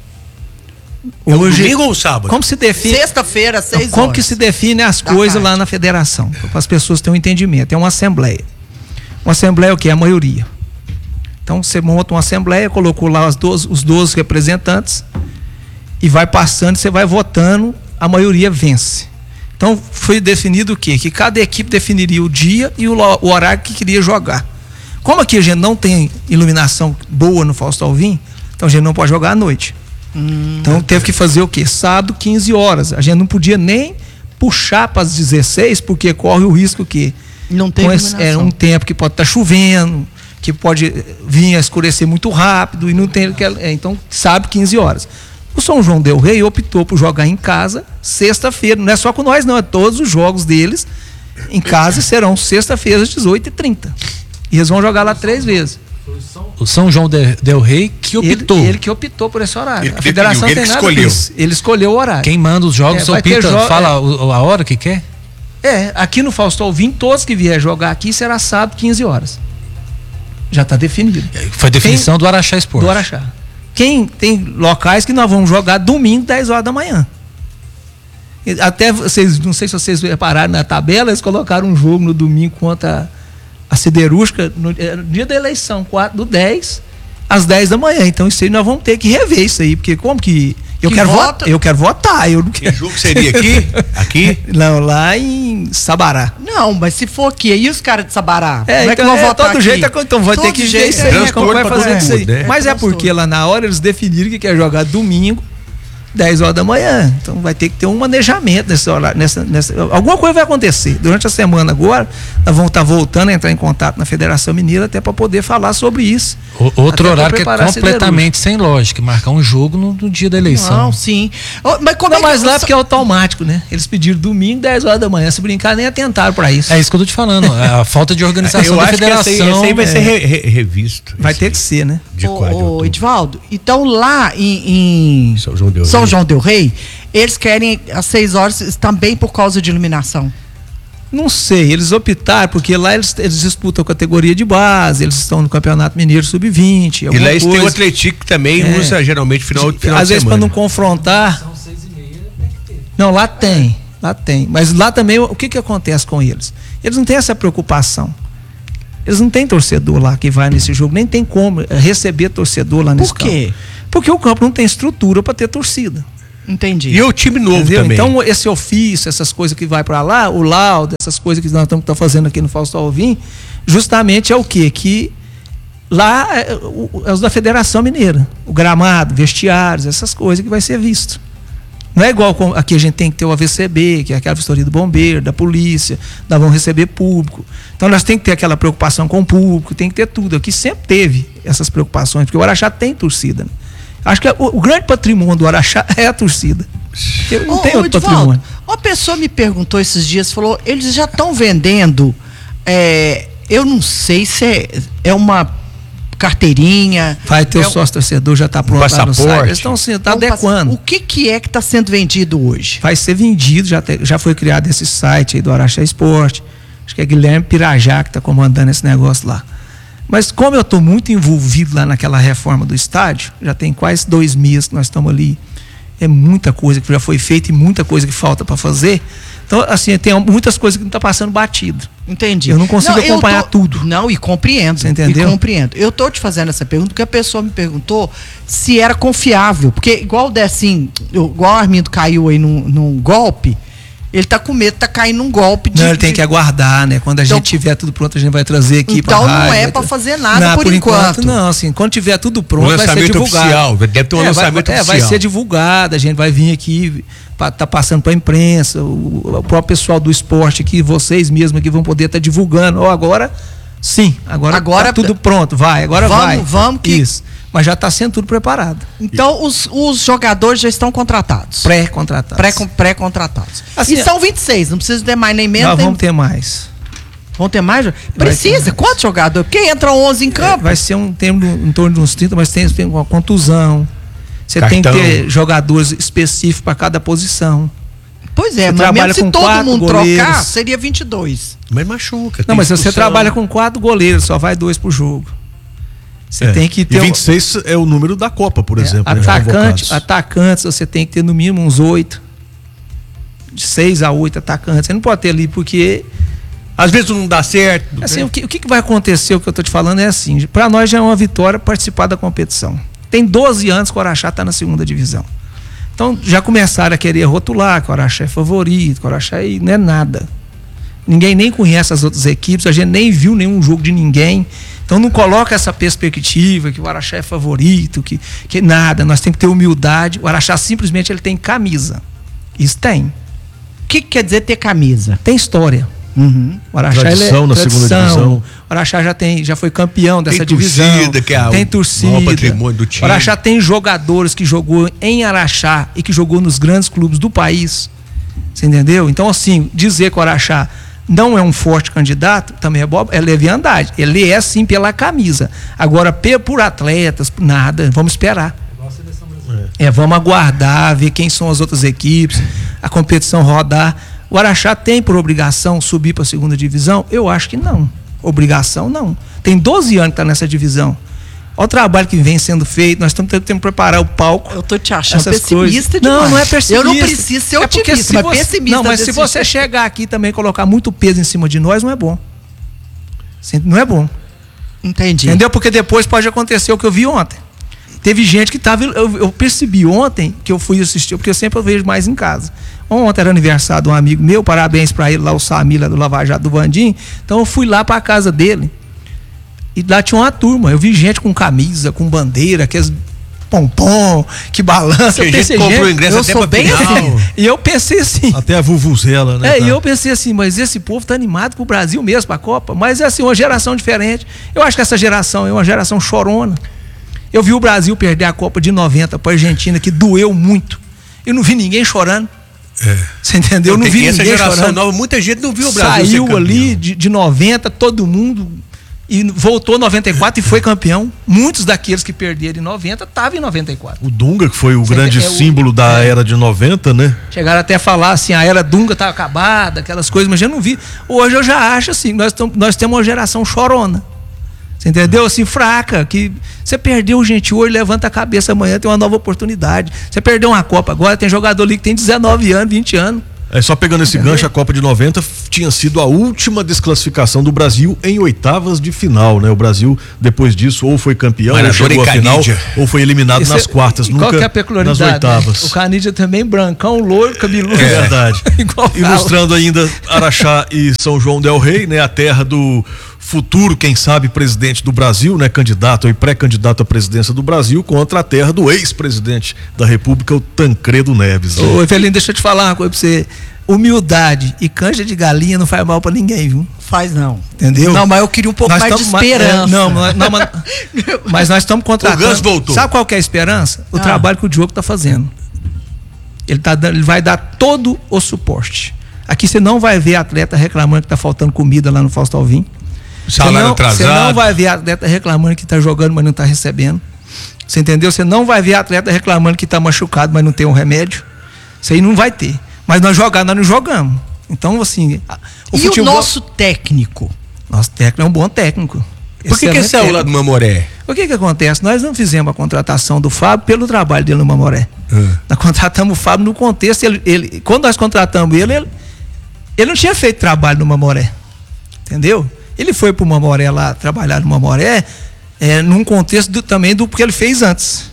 é o Hoje, domingo ou o sábado? como se define... Sexta-feira, seis Como horas. que se define as Da coisas tarde. lá na federação? Para as pessoas terem um entendimento. É uma assembleia. Uma assembleia é o que? A maioria. Então você monta uma assembleia, colocou lá as doze, os doze representantes e vai passando, você vai votando, a maioria vence. Então foi definido o quê? Que cada equipe definiria o dia e o, lo- o horário que queria jogar. Como aqui a gente não tem iluminação boa no Fausto Alvim, então a gente não pode jogar à noite. Então teve que fazer o quê? Sábado, quinze horas. A gente não podia nem puxar para as dezesseis, porque corre o risco que Não tem com esse- iluminação. é um tempo que pode estar chovendo, que pode vir a escurecer muito rápido e não tem aquela- é, então sabe quinze horas. O São João del Rei optou por jogar em casa sexta-feira, não é só com nós não, é todos os jogos deles em casa serão sexta-feira às dezoito e trinta. E eles vão jogar lá três vezes. O São João de- Del Rei que Ele, optou. ele que optou por esse horário. Ele que A federação definiu, ele tem que nada escolheu. disso. Ele escolheu o horário. Quem manda os jogos, É, seu vai ter Pita, jo- fala o- a hora que quer? É, aqui no Fausto Alvim, todos que vier jogar aqui será sábado, quinze horas. Já está definido. Foi a definição do Araxá Esporte. Do Araxá. Quem tem locais que nós vamos jogar domingo, dez horas da manhã. E até vocês, não sei se vocês repararam na tabela, eles colocaram um jogo no domingo contra a Siderúrgica, no, é, no dia da eleição, quatro do dez, às dez da manhã. Então isso aí nós vamos ter que rever isso aí, porque como que. Eu, Que quero, vota? votar, eu quero votar, eu não Que quero. jogo seria aqui? Aqui? Não, lá em Sabará. Não, mas se for aqui, e os caras de Sabará? É, Como é que então, vão é, votar todo aqui? jeito, é, então vai ter Todo que ver jeito isso é aí, né? Como transtorno vai pra fazer todo isso aí. mundo, né? Mas é porque transtorno. lá na hora eles definiram que quer jogar domingo, dez horas da manhã. Então vai ter que ter um manejamento nesse horário, nessa, nessa, alguma coisa vai acontecer. Durante a semana agora, nós vamos estar voltando a entrar em contato na Federação Mineira até para poder falar sobre isso. O, outro horário que é completamente sem lógica, marcar um jogo no, no dia da eleição. Não, sim. Oh, mas como não, é que mas lá você... é porque é automático, né? Eles pediram domingo, dez horas da manhã. Se brincar, nem atentaram para isso. É isso que eu tô te falando. A falta de organização eu da acho federação. Que esse aí, esse aí vai é, ser re, re, revisto. Vai ter que ser, né? De Ô, Edivaldo, então lá em, em São João del São Rei. João del Rei, eles querem às seis horas também por causa de iluminação. Não sei, eles optaram, porque lá eles, eles disputam a categoria de base, eles estão no Campeonato Mineiro sub vinte. E lá eles têm o Atlético que também é, usa geralmente final, de, final às de vezes para não confrontar. São seis e meia, tem que ter. Não, lá tem, lá tem. Mas lá também, o que que acontece com eles? Eles não têm essa preocupação. Eles não têm torcedor lá que vai nesse jogo, nem tem como receber torcedor lá nesse campo. Por quê? Porque o campo não tem estrutura para ter torcida. Entendi. E o time novo Entendeu? também. Então, esse ofício, essas coisas que vai para lá, o laudo, essas coisas que nós estamos tá fazendo aqui no Fausto Alvim, justamente é o quê? Que lá é, o, é os da Federação Mineira. O gramado, vestiários, essas coisas que vai ser visto. Não é igual com, aqui a gente tem que ter o A V C B, que é aquela vistoria do bombeiro, da polícia, nós vamos receber público. Então nós temos que ter aquela preocupação com o público, tem que ter tudo. Aqui sempre teve essas preocupações, porque o Araxá tem torcida, né? Acho que o, o grande patrimônio do Araxá é a torcida. Porque não ô, tem ô, outro Edivaldo, patrimônio. uma pessoa me perguntou esses dias, falou, eles já estão vendendo, é, eu não sei se é, é uma carteirinha. Vai ter é o sócio torcedor, já está pronto lá no site. Eles estão assim, tá adequando. O que que é que está sendo vendido hoje? Vai ser vendido, já, te, já foi criado esse site aí do Araxá Esporte. Acho que é Guilherme Pirajá que está comandando esse negócio lá. Mas como eu estou muito envolvido lá naquela reforma do estádio, já tem quase dois meses que nós estamos ali, é muita coisa que já foi feita e muita coisa que falta para fazer. Então, assim, tem muitas coisas que não está passando batido. Entendi. Eu não consigo não, acompanhar tô, tudo. Não, e compreendo. Você entendeu? E compreendo. Eu estou te fazendo essa pergunta porque a pessoa me perguntou se era confiável. Porque igual o assim, igual o Armindo caiu aí num, num golpe, ele tá com medo de tá caindo num golpe de. Não, ele tem que aguardar, né? Quando a então, gente tiver tudo pronto, a gente vai trazer aqui então pra não rádio, é para ter... fazer nada não, por, por enquanto. enquanto. Não, assim, quando tiver tudo pronto, o vai ser divulgado. Oficial, deve ter um é, lançamento vai, oficial. É, vai ser divulgado, a gente vai vir aqui, pra, tá passando para a imprensa, o, o próprio pessoal do esporte aqui, vocês mesmos aqui vão poder estar tá divulgando. Ó, agora, sim, agora, agora tá tudo pronto, vai, agora vamos, vai. Vamos, que... Isso. Mas já está sendo tudo preparado. Então, os, os jogadores já estão contratados? Pré-contratados. Pré, pré-contratados. Assim, e são vinte e seis, não precisa ter mais nem menos. Nós nem... vamos ter mais. Vão ter mais? Precisa? Ter mais. Quantos jogadores? Porque entra onze em campo. É, vai ser um tempo em torno de uns trinta, mas tem, tem uma contusão. Você tem que ter jogadores específicos para cada posição. Pois é, você mas mesmo se todo mundo goleiros. trocar, seria vinte e dois. Mas machuca. Não, mas se você trabalha com quatro goleiros, só vai dois por jogo. Você é. tem que ter. E vinte e seis um... é o número da Copa, por é, exemplo. Atacante, né, atacantes, você tem que ter no mínimo uns oito. De seis a oito atacantes. Você não pode ter ali, porque às vezes não dá certo. Assim, o, que, o que vai acontecer, o que eu estou te falando é assim, para nós já é uma vitória participar da competição. Tem doze anos que o Araxá está na segunda divisão. Então já começaram a querer rotular que o Araxá é favorito, que o Araxá é, não é nada. Ninguém nem conhece as outras equipes, a gente nem viu nenhum jogo de ninguém. Então não coloca essa perspectiva que o Araxá é favorito, que, que nada, nós temos que ter humildade. O Araxá simplesmente ele tem camisa. Isso tem. O que, que quer dizer ter camisa? Tem história. Uhum. O Araxá tradição é na tradição. segunda divisão. O Araxá já tem, já foi campeão dessa tem divisão. Torcida, que é tem o torcida. maior patrimônio do time. O Araxá tem jogadores que jogou em Araxá e que jogou nos grandes clubes do país. Você entendeu? Então assim, dizer que o Araxá não é um forte candidato, também é bobo, é leviandade. Ele é sim pela camisa. Agora, por atletas, nada, vamos esperar. É. é, vamos aguardar, ver quem são as outras equipes, a competição rodar. O Araxá tem por obrigação subir para a segunda divisão? Eu acho que não. Obrigação não. Tem doze anos que está nessa divisão. Olha o trabalho que vem sendo feito, nós estamos tentando preparar o palco. Eu tô te achando pessimista coisas. demais. Não, não é pessimista. Eu não preciso ser otimista, é se mas você, pessimista. Não, mas se você jeito. chegar aqui também e colocar muito peso em cima de nós, não é bom. Não é bom. Entendi. Entendeu? Porque depois pode acontecer o que eu vi ontem. Teve gente que estava... Eu, eu percebi ontem que eu fui assistir, porque eu sempre eu vejo mais em casa. Ontem era aniversário de um amigo meu, parabéns para ele lá, o Samila do Lava Jato do Vandim. Então eu fui lá para a casa dele. E lá tinha uma turma, eu vi gente com camisa, com bandeira, que pompom, que balança. Que Eu pensei, comprou o gente, ingresso eu até sou pra bem final. assim. e eu pensei assim. Até a vuvuzela, né? É, tá? e eu pensei assim, mas esse povo tá animado pro Brasil mesmo, pra Copa. Mas é assim, uma geração diferente. Eu acho que essa geração é uma geração chorona. Eu vi o Brasil perder a Copa de noventa pra Argentina, que doeu muito. Eu não vi ninguém chorando. É. Você entendeu? Eu não vi essa ninguém geração chorando. nova, muita gente não viu o Brasil ser Saiu campeão. ali de, de noventa, todo mundo, e voltou em noventa e quatro e foi campeão. Muitos daqueles que perderam em noventa estavam em noventa e quatro. O Dunga, que foi o Você grande é o- símbolo da é. era de noventa, né? Chegaram até a falar assim, a era Dunga estava acabada, aquelas coisas, mas eu não vi. Hoje eu já acho assim, nós, tam, nós temos uma geração chorona. Você entendeu? Assim, fraca, que você perdeu, gente, hoje levanta a cabeça, amanhã tem uma nova oportunidade. Você perdeu uma Copa, agora tem jogador ali que tem dezenove anos, vinte anos. É, só pegando esse Entendeu? gancho, a Copa de noventa f- tinha sido a última desclassificação do Brasil em oitavas de final, né? O Brasil, depois disso, ou foi campeão, ou Maradona chegou e à final, Canidia. ou foi eliminado Esse nas é- quartas, e nunca qual que é a nas peculiaridade? oitavas. Né? O Canidia também, brancão, loiro, cabeludo. É verdade. Igual fala. Ilustrando ainda Araxá e São João del Rei, né? A terra do futuro, quem sabe, presidente do Brasil, né? Candidato e pré-candidato à presidência do Brasil, contra a terra do ex-presidente da República, o Tancredo Neves. Né? Ô, Evelino, deixa eu te falar uma coisa pra você. Humildade e canja de galinha não faz mal pra ninguém, viu? Faz não. Entendeu? Não, mas eu queria um pouco Nós mais de tamo- ma- esperança. é, não, mas- não, mas, mas nós estamos contratando. O Gans voltou. Sabe qual que é a esperança? O Ah. trabalho que o Diogo tá fazendo. Ele, tá dando, ele vai dar todo o suporte. Aqui você não vai ver atleta reclamando que tá faltando comida lá no Fausto Alvim. Salário Você não- atrasado. Você não vai ver atleta reclamando que tá jogando, mas não tá recebendo. Você entendeu? Você não vai ver atleta reclamando que tá machucado, mas não tem um remédio. Isso aí não vai ter. Mas nós jogar, nós não jogamos. Então, assim, a- o E futebol... o nosso técnico? Nosso técnico é um bom técnico. Por que que Excelente saiu lá técnico. do Mamoré? O que que acontece? Nós não fizemos a contratação do Fábio pelo trabalho dele no Mamoré. Ah. Nós contratamos o Fábio no contexto, ele, ele- quando nós contratamos ele, ele, ele não tinha feito trabalho no Mamoré. Entendeu? Ele foi pro Mamoré lá, trabalhar no Mamoré, é, num contexto do- também do que ele fez antes.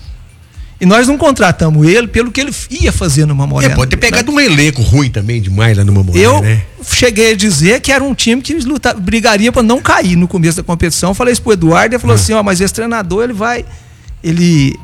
E nós não contratamos ele pelo que ele ia fazer no Mamoré. É, pode ter pegado um elenco ruim também demais lá no Mamoré, Eu né? cheguei a dizer que era um time que luta, brigaria para não cair no começo da competição. Eu falei isso pro Eduardo, ele falou assim, ó, mas esse treinador, ele vai ele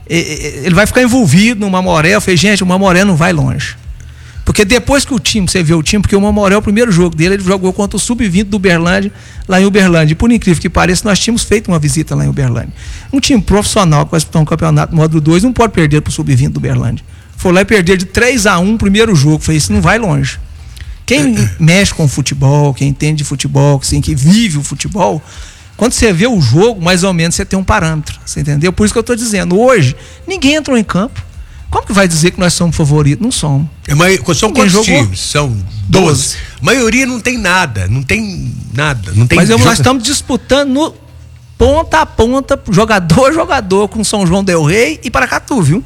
ele ele vai ficar envolvido no Mamoré. Eu falei, gente, o Mamoré não vai longe. Porque depois que o time, você vê o time, porque o Mamoré, o primeiro jogo dele, ele jogou contra o sub vinte do Uberlândia, lá em Uberlândia. E por incrível que pareça, nós tínhamos feito uma visita lá em Uberlândia. Um time profissional que vai disputar um campeonato módulo dois não pode perder pro sub vinte do Uberlândia. Foi lá e perder de três a um o primeiro jogo. Falei, isso não vai longe. Quem mexe com futebol, quem entende de futebol, assim, que vive o futebol, quando você vê o jogo, mais ou menos você tem um parâmetro. Você entendeu? Por isso que eu estou dizendo, hoje, ninguém entrou em campo. Como que vai dizer que nós somos favoritos? Não somos. É, mas são Ninguém quantos jogou? times? São doze. A maioria não tem nada, não tem nada. Não tem Mas eu- joga- nós estamos disputando no ponta a ponta, jogador a jogador, com São João del Rei e Paracatu, viu?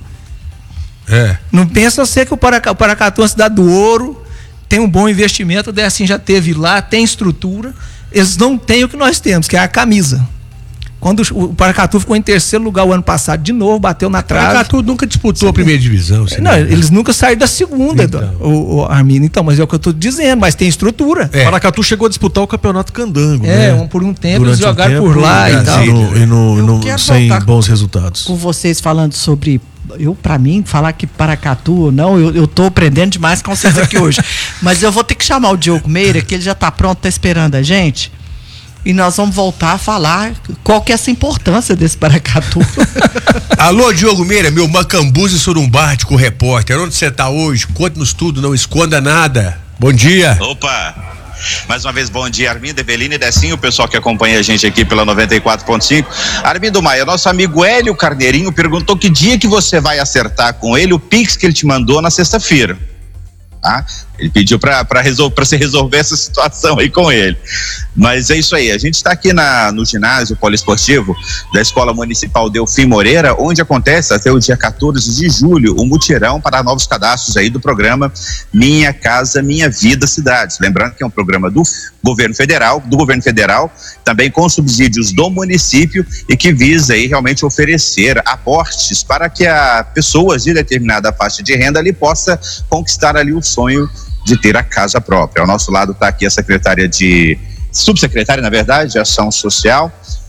É. Não pensa você que o Paraca- o Paracatu é uma cidade do ouro, tem um bom investimento, daí assim já teve lá, tem estrutura. Eles não têm o que nós temos, que é a camisa. Quando o Paracatu ficou em terceiro lugar o ano passado, de novo, bateu na O trave. Paracatu nunca disputou a primeira divisão. você Não, né? eles nunca saíram da segunda, Então. o, o Armino. Então, mas é o que eu estou dizendo, mas tem estrutura. É. Paracatu chegou a disputar o campeonato candango, É, né? um, por um tempo eles Durante um jogaram tempo, por lá é, e tal. E, no, e no- Eu no- quero sem voltar bons resultados. Com vocês falando sobre. Eu, pra mim, falar que Paracatu ou não, eu, eu tô aprendendo demais com vocês aqui hoje. Mas eu vou ter que chamar o Diogo Meira, que ele já tá pronto, tá esperando a gente. E nós vamos voltar a falar qual que é essa importância desse Paracatu. Alô, Diogo Meira, meu macambuzo e surumbático repórter. Onde você tá hoje? Conte-nos tudo, não esconda nada. Bom dia. Opa! Mais uma vez, bom dia, Armindo, Evelino e Decinho, o pessoal que acompanha a gente aqui pela noventa e quatro ponto cinco. Armindo Maia, nosso amigo Hélio Carneirinho perguntou que dia que você vai acertar com ele o Pix que ele te mandou na sexta-feira. Tá? Ele pediu para você resolver essa situação aí com ele. Mas é isso aí, a gente está aqui na, no ginásio poliesportivo da Escola Municipal Delfim Moreira, onde acontece até o dia quatorze de julho o mutirão para novos cadastros aí do programa Minha Casa Minha Vida Cidades. Lembrando que é um programa do governo federal, do governo federal, também com subsídios do município e que visa aí realmente oferecer aportes para que a pessoas de determinada faixa de renda ali possa conquistar ali o sonho de ter a casa própria. Ao nosso lado está aqui a secretária de subsecretária, na verdade, de Ação Social,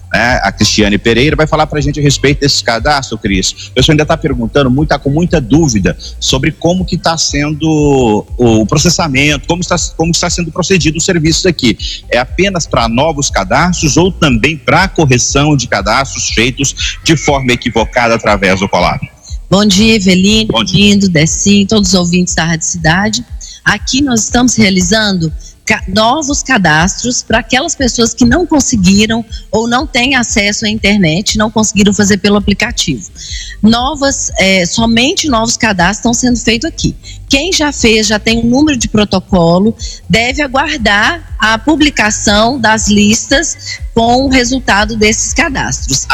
né, a Cristiane Pereira, vai falar para a gente a respeito desse cadastro, Cris. O pessoal ainda está perguntando muito, está com muita dúvida sobre como que está sendo o processamento, como está, como está sendo procedido os serviços aqui. É apenas para novos cadastros ou também para correção de cadastros feitos de forma equivocada através do Colab? Bom dia, Eveline, lindo, Decinho, todos os ouvintes da Rádio Cidade. Aqui nós estamos realizando ca- novos cadastros para aquelas pessoas que não conseguiram ou não têm acesso à internet, não conseguiram fazer pelo aplicativo. Novas, é, somente novos cadastros estão sendo feitos aqui. Quem já fez, já tem um número de protocolo, deve aguardar a publicação das listas com o resultado desses cadastros.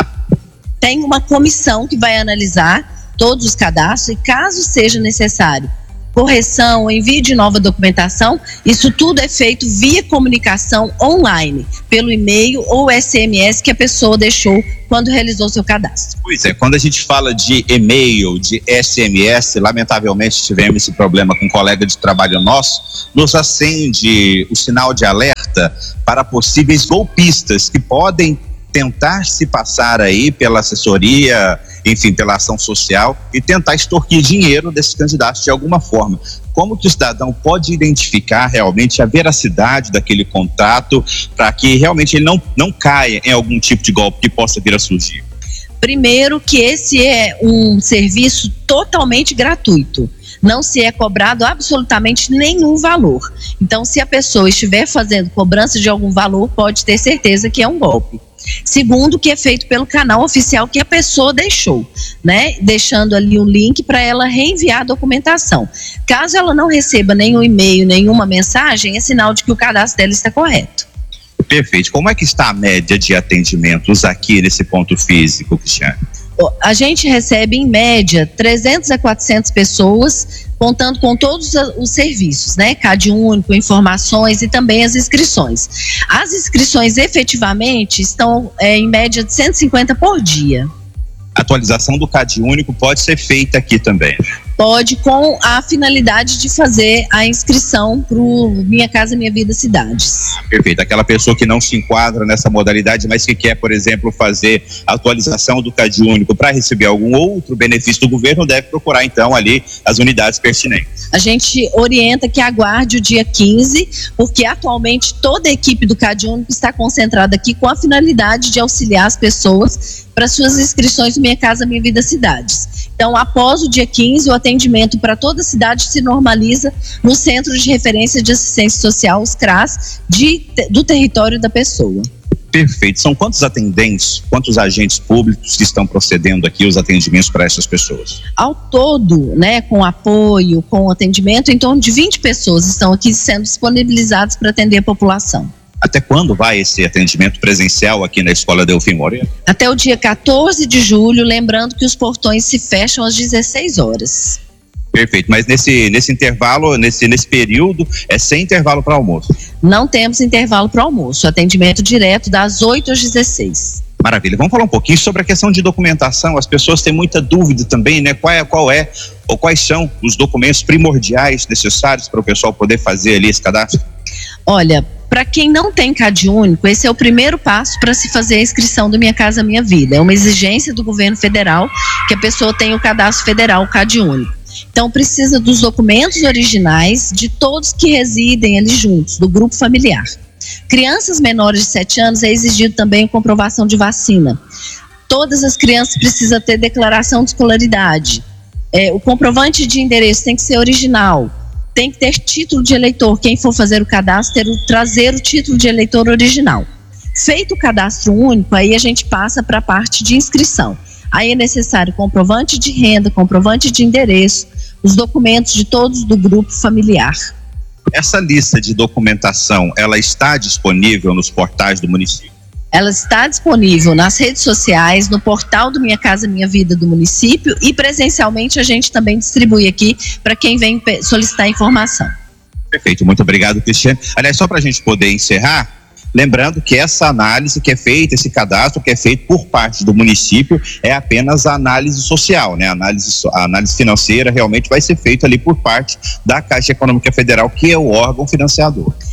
Tem uma comissão que vai analisar todos os cadastros e, caso seja necessário correção, envio de nova documentação, isso tudo é feito via comunicação online, pelo e-mail ou S M S que a pessoa deixou quando realizou seu cadastro. Pois é, quando a gente fala de e-mail, de S M S, lamentavelmente tivemos esse problema com um colega de trabalho nosso, nos acende o sinal de alerta para possíveis golpistas que podem tentar se passar aí pela assessoria, enfim, pela ação social e tentar extorquir dinheiro desses candidatos de alguma forma. Como que o cidadão pode identificar realmente a veracidade daquele contrato para que realmente ele não, não caia em algum tipo de golpe que possa vir a surgir? Primeiro, que esse é um serviço totalmente gratuito. Não se é cobrado absolutamente nenhum valor. Então, se a pessoa estiver fazendo cobrança de algum valor, pode ter certeza que é um golpe. Segundo, que é feito pelo canal oficial que a pessoa deixou, né? Deixando ali um link para ela reenviar a documentação. Caso ela não receba nenhum e-mail, nenhuma mensagem, é sinal de que o cadastro dela está correto. Perfeito. Como é que está a média de atendimentos aqui nesse ponto físico, Cristiane? A gente recebe, em média, trezentas a quatrocentas pessoas, contando com todos os serviços, né? C A D único, informações e também as inscrições. As inscrições, efetivamente, estão é, em média de cento e cinquenta por dia. A atualização do C A D único pode ser feita aqui também? Pode, com a finalidade de fazer a inscrição para o Minha Casa Minha Vida Cidades. Perfeito. Aquela pessoa que não se enquadra nessa modalidade, mas que quer, por exemplo, fazer a atualização do C A D único para receber algum outro benefício do governo, deve procurar, então, ali as unidades pertinentes. A gente orienta que aguarde o dia quinze, porque atualmente toda a equipe do C A D único está concentrada aqui com a finalidade de auxiliar as pessoas para suas inscrições no Minha Casa Minha Vida Cidades. Então, após o dia quinze, o atendimento para toda a cidade se normaliza no Centro de Referência de Assistência Social, os C R A S, de, do território da pessoa. Perfeito. São quantos atendentes, quantos agentes públicos que estão procedendo aqui os atendimentos para essas pessoas? Ao todo, né, com apoio, com atendimento, em torno de vinte pessoas estão aqui sendo disponibilizadas para atender a população. Até quando vai esse atendimento presencial aqui na Escola Delfim Moreira? Até o dia quatorze de julho, lembrando que os portões se fecham às dezesseis horas. Perfeito, mas nesse, nesse intervalo, nesse, nesse período, é sem intervalo para almoço? Não temos intervalo para almoço, atendimento direto das oito às dezesseis. Maravilha, vamos falar um pouquinho sobre a questão de documentação. As pessoas têm muita dúvida também, né? Qual é, qual é ou quais são os documentos primordiais necessários para o pessoal poder fazer ali esse cadastro? Olha, para quem não tem C A D único, esse é o primeiro passo para se fazer a inscrição do Minha Casa Minha Vida. É uma exigência do governo federal que a pessoa tenha o cadastro federal, o C A D único. Então, precisa dos documentos originais de todos que residem ali juntos, do grupo familiar. Crianças menores de sete anos é exigido também comprovação de vacina. Todas as crianças precisam ter declaração de escolaridade. É, o comprovante de endereço tem que ser original. Tem que ter título de eleitor. Quem for fazer o cadastro, ter o, trazer o título de eleitor original. Feito o cadastro único, aí a gente passa para a parte de inscrição. Aí é necessário comprovante de renda, comprovante de endereço, os documentos de todos do grupo familiar. Essa lista de documentação, ela está disponível nos portais do município? Ela está disponível nas redes sociais, no portal do Minha Casa Minha Vida do município e presencialmente a gente também distribui aqui para quem vem solicitar informação. Perfeito, muito obrigado, Cristiane. Aliás, só para a gente poder encerrar, lembrando que essa análise que é feita, esse cadastro que é feito por parte do município é apenas a análise social, né? A análise, a análise financeira realmente vai ser feita ali por parte da Caixa Econômica Federal, que é o órgão financiador.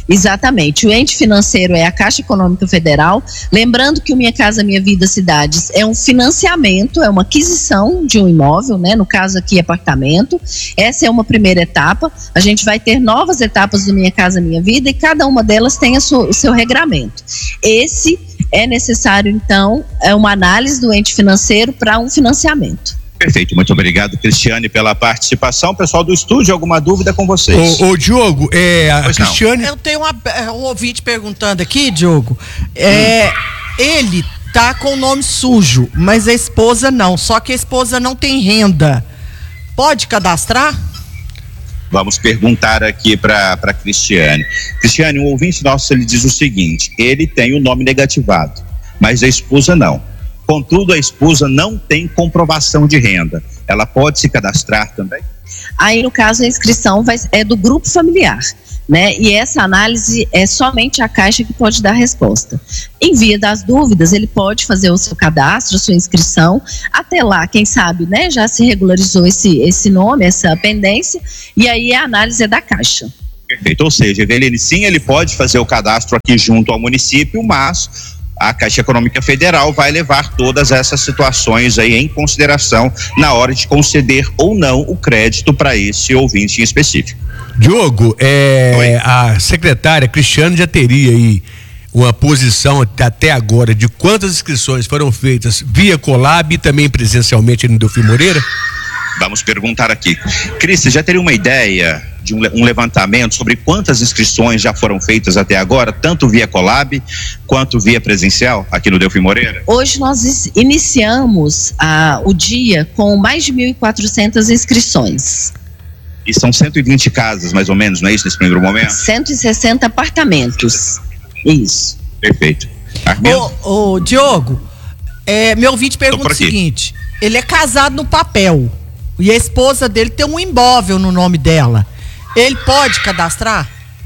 Exatamente, o ente financeiro é a Caixa Econômica Federal, lembrando que o Minha Casa Minha Vida Cidades é um financiamento, é uma aquisição de um imóvel, né? No caso aqui apartamento, essa é uma primeira etapa, a gente vai ter novas etapas do Minha Casa Minha Vida e cada uma delas tem a sua, o seu regramento. Esse é necessário então, é uma análise do ente financeiro para um financiamento. Perfeito, muito obrigado, Cristiane, pela participação. Pessoal do estúdio, alguma dúvida com vocês? Ô, ô Diogo, é, a Pois não. Cristiane... Eu tenho uma, um ouvinte perguntando aqui, Diogo. É, hum. Ele tá com o nome sujo, mas a esposa não. Só que a esposa não tem renda. Pode cadastrar? Vamos perguntar aqui para para Cristiane. Cristiane, um ouvinte nosso, ele diz o seguinte: ele tem o nome negativado, mas a esposa não. Contudo, a esposa não tem comprovação de renda. Ela pode se cadastrar também? Aí, no caso, a inscrição vai, é do grupo familiar, né? E essa análise é somente a Caixa que pode dar resposta. Em via das dúvidas, ele pode fazer o seu cadastro, a sua inscrição. Até lá, quem sabe, né? Já se regularizou esse, esse nome, essa pendência, e aí a análise é da Caixa. Perfeito. Ou seja, Eveline, sim, ele pode fazer o cadastro aqui junto ao município, mas a Caixa Econômica Federal vai levar todas essas situações aí em consideração na hora de conceder ou não o crédito para esse ouvinte em específico. Diogo, é, a secretária Cristiane já teria aí uma posição até agora de quantas inscrições foram feitas via Colab e também presencialmente no Delfim Moreira? Vamos perguntar aqui. Cris, você já teria uma ideia de um, um levantamento sobre quantas inscrições já foram feitas até agora, tanto via Colab quanto via presencial aqui no Delfim Moreira? Hoje nós iniciamos ah, o dia com mais de mil e quatrocentas inscrições. E são cento e vinte casas, mais ou menos, não é isso, nesse primeiro momento? cento e sessenta apartamentos. Isso. Perfeito. Ô, ô, Diogo, é, meu ouvinte pergunta o seguinte: ele é casado no papel e a esposa dele tem um imóvel no nome dela. Ele pode cadastrar?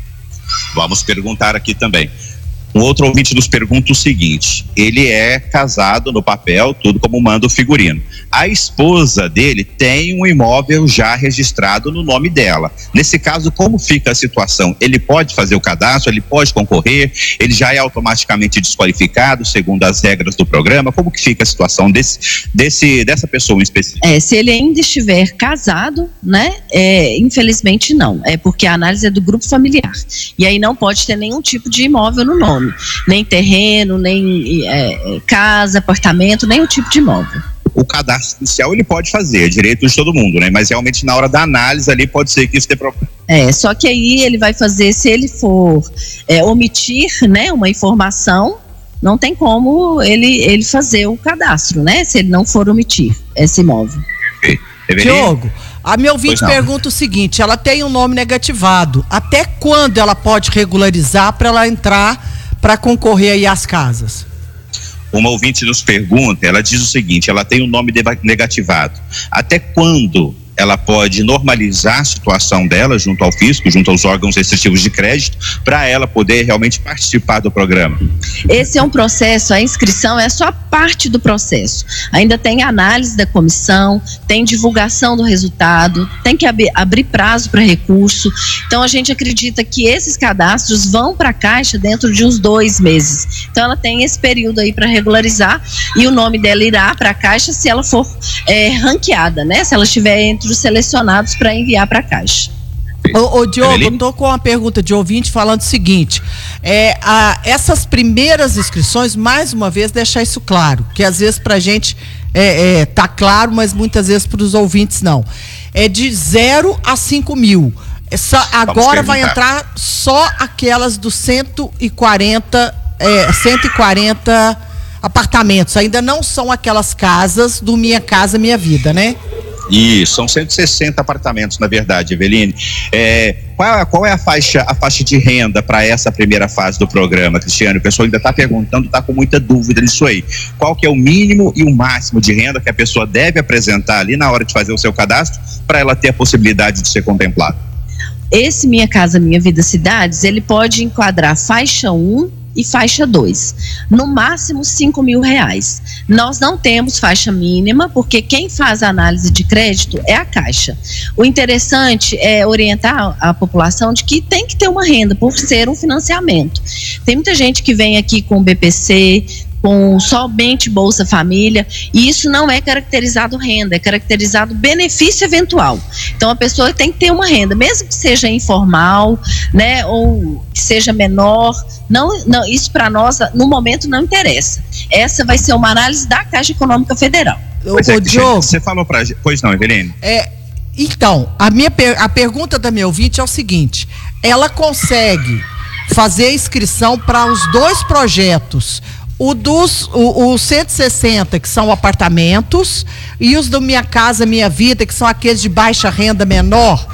Vamos perguntar aqui também. Um outro ouvinte nos pergunta o seguinte: ele é casado no papel, tudo como manda o figurino. A esposa dele tem um imóvel já registrado no nome dela. Nesse caso, como fica a situação? Ele pode fazer o cadastro, ele pode concorrer, ele já é automaticamente desqualificado segundo as regras do programa? Como que fica a situação desse, desse, dessa pessoa em específico? É, se ele ainda estiver casado, né, é, infelizmente não, é porque a análise é do grupo familiar, e aí não pode ter nenhum tipo de imóvel no nome, nem terreno, nem é, casa, apartamento, nenhum tipo de imóvel. O cadastro inicial ele pode fazer, é direito de todo mundo, né? Mas realmente na hora da análise ali pode ser que isso dê problema. É, só que aí ele vai fazer, se ele for é, omitir, né, uma informação, não tem como ele, ele fazer o cadastro, né? Se ele não for omitir esse imóvel. Diogo, a meu ouvinte pergunta o seguinte: ela tem um nome negativado, até quando ela pode regularizar para ela entrar para concorrer aí às casas? Uma ouvinte nos pergunta, ela diz o seguinte: ela tem um nome negativado. Até quando ela pode normalizar a situação dela junto ao fisco, junto aos órgãos restritivos de crédito, para ela poder realmente participar do programa? Esse é um processo, a inscrição é só parte do processo. Ainda tem análise da comissão, tem divulgação do resultado, tem que ab- abrir prazo para recurso. Então a gente acredita que esses cadastros vão para a Caixa dentro de uns dois meses. Então ela tem esse período aí para regularizar e o nome dela irá para a Caixa se ela for é, ranqueada, né? Se ela estiver entre os selecionados para enviar para a Caixa. Ô, ô Diogo, eu tô com uma pergunta de ouvinte falando o seguinte: é, a, essas primeiras inscrições, mais uma vez, deixar isso claro, que às vezes pra gente é, é, tá claro, mas muitas vezes para os ouvintes não. É de zero a cinco mil. Essa, agora vai entrar só aquelas dos cento e quarenta, é, cento e quarenta apartamentos. Ainda não são aquelas casas do Minha Casa Minha Vida, né? Isso, são cento e sessenta apartamentos, na verdade, Eveline. É, qual, qual é a faixa, a faixa de renda para essa primeira fase do programa, Cristiano? O pessoal ainda está perguntando, está com muita dúvida nisso aí. Qual que é o mínimo e o máximo de renda que a pessoa deve apresentar ali na hora de fazer o seu cadastro para ela ter a possibilidade de ser contemplada? Esse Minha Casa Minha Vida Cidades, ele pode enquadrar faixa um e faixa dois. No máximo cinco mil reais. Nós não temos faixa mínima, porque quem faz a análise de crédito é a Caixa. O interessante é orientar a população de que tem que ter uma renda, por ser um financiamento. Tem muita gente que vem aqui com B P C, com somente Bolsa Família, e isso não é caracterizado renda, é caracterizado benefício eventual. Então a pessoa tem que ter uma renda, mesmo que seja informal, né, ou que seja menor, não, não, isso para nós no momento não interessa. Essa vai ser uma análise da Caixa Econômica Federal. Pois é, Diogo, você falou para... Pois não, Eveline? É, então, a, minha per... a pergunta da minha ouvinte é o seguinte: ela consegue fazer a inscrição para os dois projetos, o dos o, o cento e sessenta, que são apartamentos, e os do Minha Casa Minha Vida, que são aqueles de baixa renda menor?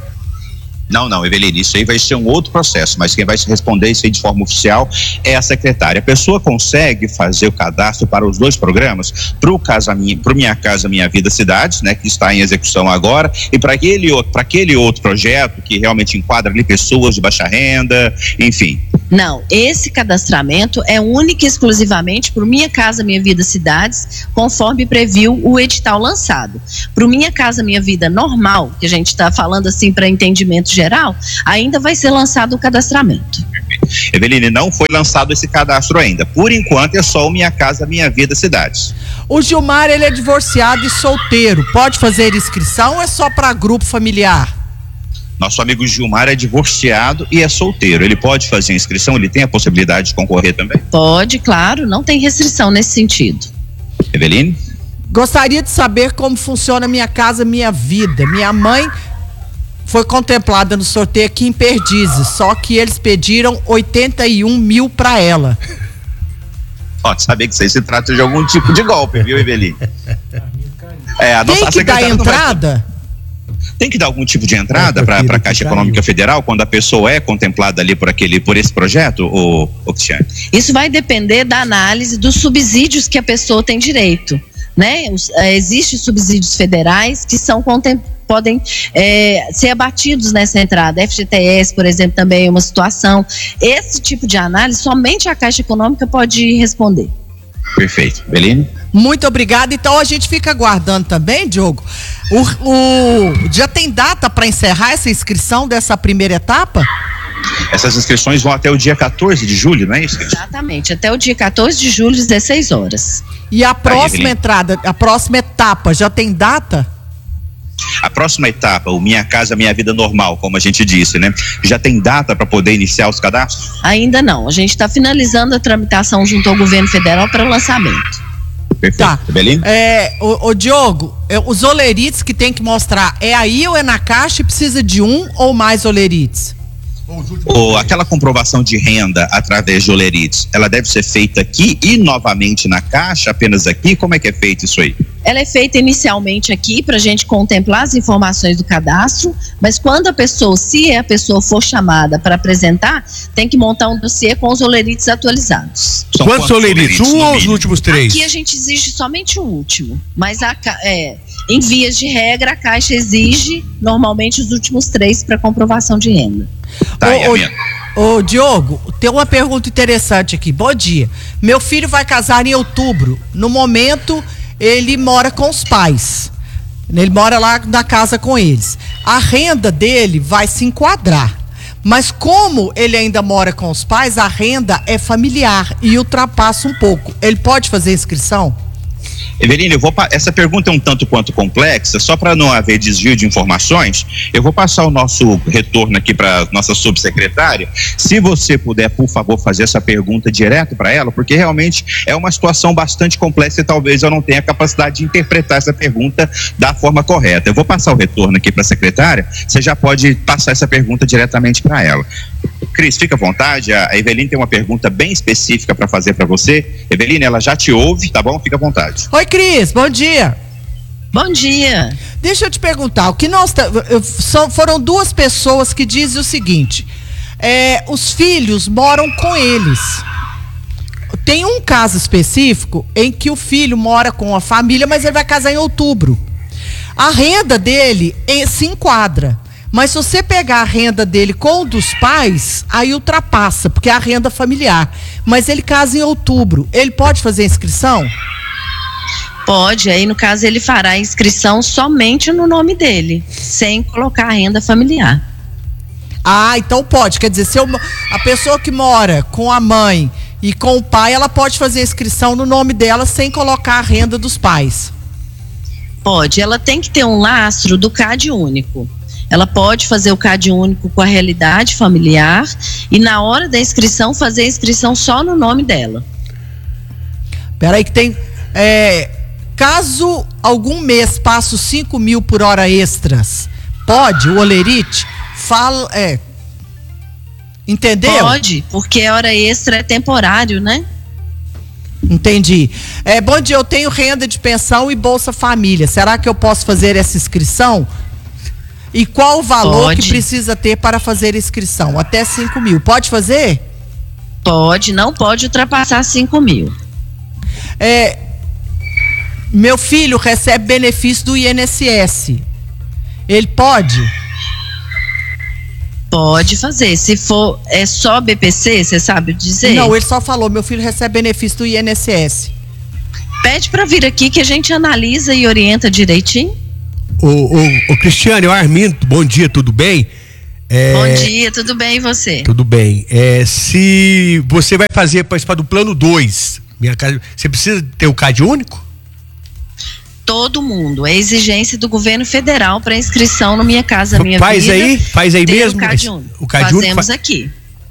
Não, não, Eveline, isso aí vai ser um outro processo, mas quem vai se responder isso aí de forma oficial é a secretária. A pessoa consegue fazer o cadastro para os dois programas, para o Casa Minha, para Minha Casa Minha Vida Cidades, né, que está em execução agora, e para aquele outro, para aquele outro projeto que realmente enquadra ali pessoas de baixa renda, enfim. Não, esse cadastramento é único e exclusivamente para o Minha Casa Minha Vida Cidades, conforme previu o edital lançado. Para o Minha Casa Minha Vida normal, que a gente está falando assim para entendimento geral, ainda vai ser lançado o cadastramento. Eveline, não foi lançado esse cadastro ainda. Por enquanto é só o Minha Casa Minha Vida Cidades. O Gilmar, ele é divorciado e solteiro. Pode fazer inscrição ou é só para grupo familiar? Nosso amigo Gilmar é divorciado e é solteiro. Ele pode fazer inscrição? Ele tem a possibilidade de concorrer também? Pode, claro. Não tem restrição nesse sentido. Eveline? Gostaria de saber como funciona Minha Casa Minha Vida. Minha mãe foi contemplada no sorteio aqui em Perdizes, só que eles pediram oitenta e um mil para ela. Pode saber que isso aí se trata de algum tipo de golpe, viu, Eveline? É, a Tem nossa que dar entrada? Vai... Tem que dar algum tipo de entrada para a Caixa Econômica Federal quando a pessoa é contemplada ali por aquele, por esse projeto, ô, ô Cristiane? Isso vai depender da análise dos subsídios que a pessoa tem direito, né? Os, é, existem subsídios federais que são contemplados, podem é, ser abatidos nessa entrada. F G T S, por exemplo, também é uma situação. Esse tipo de análise somente a Caixa Econômica pode responder. Perfeito. Eveline? Muito obrigada. Então a gente fica aguardando também, Diogo. O, o, já tem data para encerrar essa inscrição dessa primeira etapa? Essas inscrições vão até o dia quatorze de julho, não é isso? Exatamente, até o dia quatorze de julho, às dezesseis horas. E a próxima entrada, a próxima etapa, já tem data? A próxima etapa, o Minha Casa Minha Vida Normal, como a gente disse, né? Já tem data para poder iniciar os cadastros? Ainda não. A gente está finalizando a tramitação junto ao governo federal para lançamento. Perfeito. Tá. Beleza? É, o, o Diogo, é, os olerites que tem que mostrar, é aí ou é na Caixa e precisa de um ou mais olerites? Ou aquela comprovação de renda através de olerites, ela deve ser feita aqui e novamente na Caixa, apenas aqui? Como é que é feito isso aí? Ela é feita inicialmente aqui para a gente contemplar as informações do cadastro, mas quando a pessoa, se a pessoa for chamada para apresentar, tem que montar um dossiê com os olerites atualizados. São quantos olerites? Um ou os últimos três? Aqui a gente exige somente o último, mas a, é, em vias de regra a Caixa exige normalmente os últimos três para comprovação de renda. Tá, ô, ô, ô, Diogo, tem uma pergunta interessante aqui. Bom dia. Meu filho vai casar em outubro. No momento, ele mora com os pais. Ele mora lá na casa com eles. A renda dele vai se enquadrar. Mas como ele ainda mora com os pais, a renda é familiar e ultrapassa um pouco. Ele pode fazer inscrição? Eveline, eu vou, essa pergunta é um tanto quanto complexa, só para não haver desvio de informações, eu vou passar o nosso retorno aqui para nossa subsecretária. Se você puder, por favor, fazer essa pergunta direto para ela, porque realmente é uma situação bastante complexa e talvez eu não tenha a capacidade de interpretar essa pergunta da forma correta. Eu vou passar o retorno aqui para a secretária, você já pode passar essa pergunta diretamente para ela. Cris, fica à vontade, a Eveline tem uma pergunta bem específica para fazer para você. Eveline, ela já te ouve, tá bom? Fica à vontade. Oi, Cris, bom dia. Bom dia. Deixa eu te perguntar, o que nós são, foram duas pessoas que dizem o seguinte, é, os filhos moram com eles. Tem um caso específico em que o filho mora com a família, mas ele vai casar em outubro. A renda dele se enquadra, Mas se você pegar a renda dele com o dos pais, aí ultrapassa, porque é a renda familiar. Mas ele casa em outubro, ele pode fazer inscrição? Pode, aí no caso ele fará a inscrição somente no nome dele, sem colocar a renda familiar. Ah, então pode. Quer dizer, se eu, a pessoa que mora com a mãe e com o pai, ela pode fazer a inscrição no nome dela sem colocar a renda dos pais. Pode, ela tem que ter um lastro do C A D único. Ela pode fazer o C A D único com a realidade familiar e na hora da inscrição fazer a inscrição só no nome dela. Peraí que tem... É, caso algum mês passe os cinco mil por hora extras, pode? O Olerite fala... É, entendeu? Pode, porque a hora extra é temporário, né? Entendi. É, bom dia, eu tenho renda de pensão e Bolsa Família. Será que eu posso fazer essa inscrição? E qual o valor Pode. que precisa ter para fazer a inscrição? Até cinco mil. Pode fazer? Pode, não pode ultrapassar cinco mil. É, meu filho recebe benefício do I N S S. Ele pode? Pode fazer. Se for é só B P C, você sabe dizer? Não, ele só falou, meu filho recebe benefício do I N S S. Pede para vir aqui que a gente analisa e orienta direitinho. Ô, ô, ô Cristiane, o Armindo, bom dia, tudo bem? É, Bom dia, tudo bem e você? Tudo bem. É, se você vai fazer participar do plano dois, minha casa, você precisa ter o C A D único? Todo mundo. É exigência do governo federal para inscrição no Minha Casa Minha faz Vida. aí, faz aí ter mesmo. O C A D único. O C A D único Fazemos fa- aqui.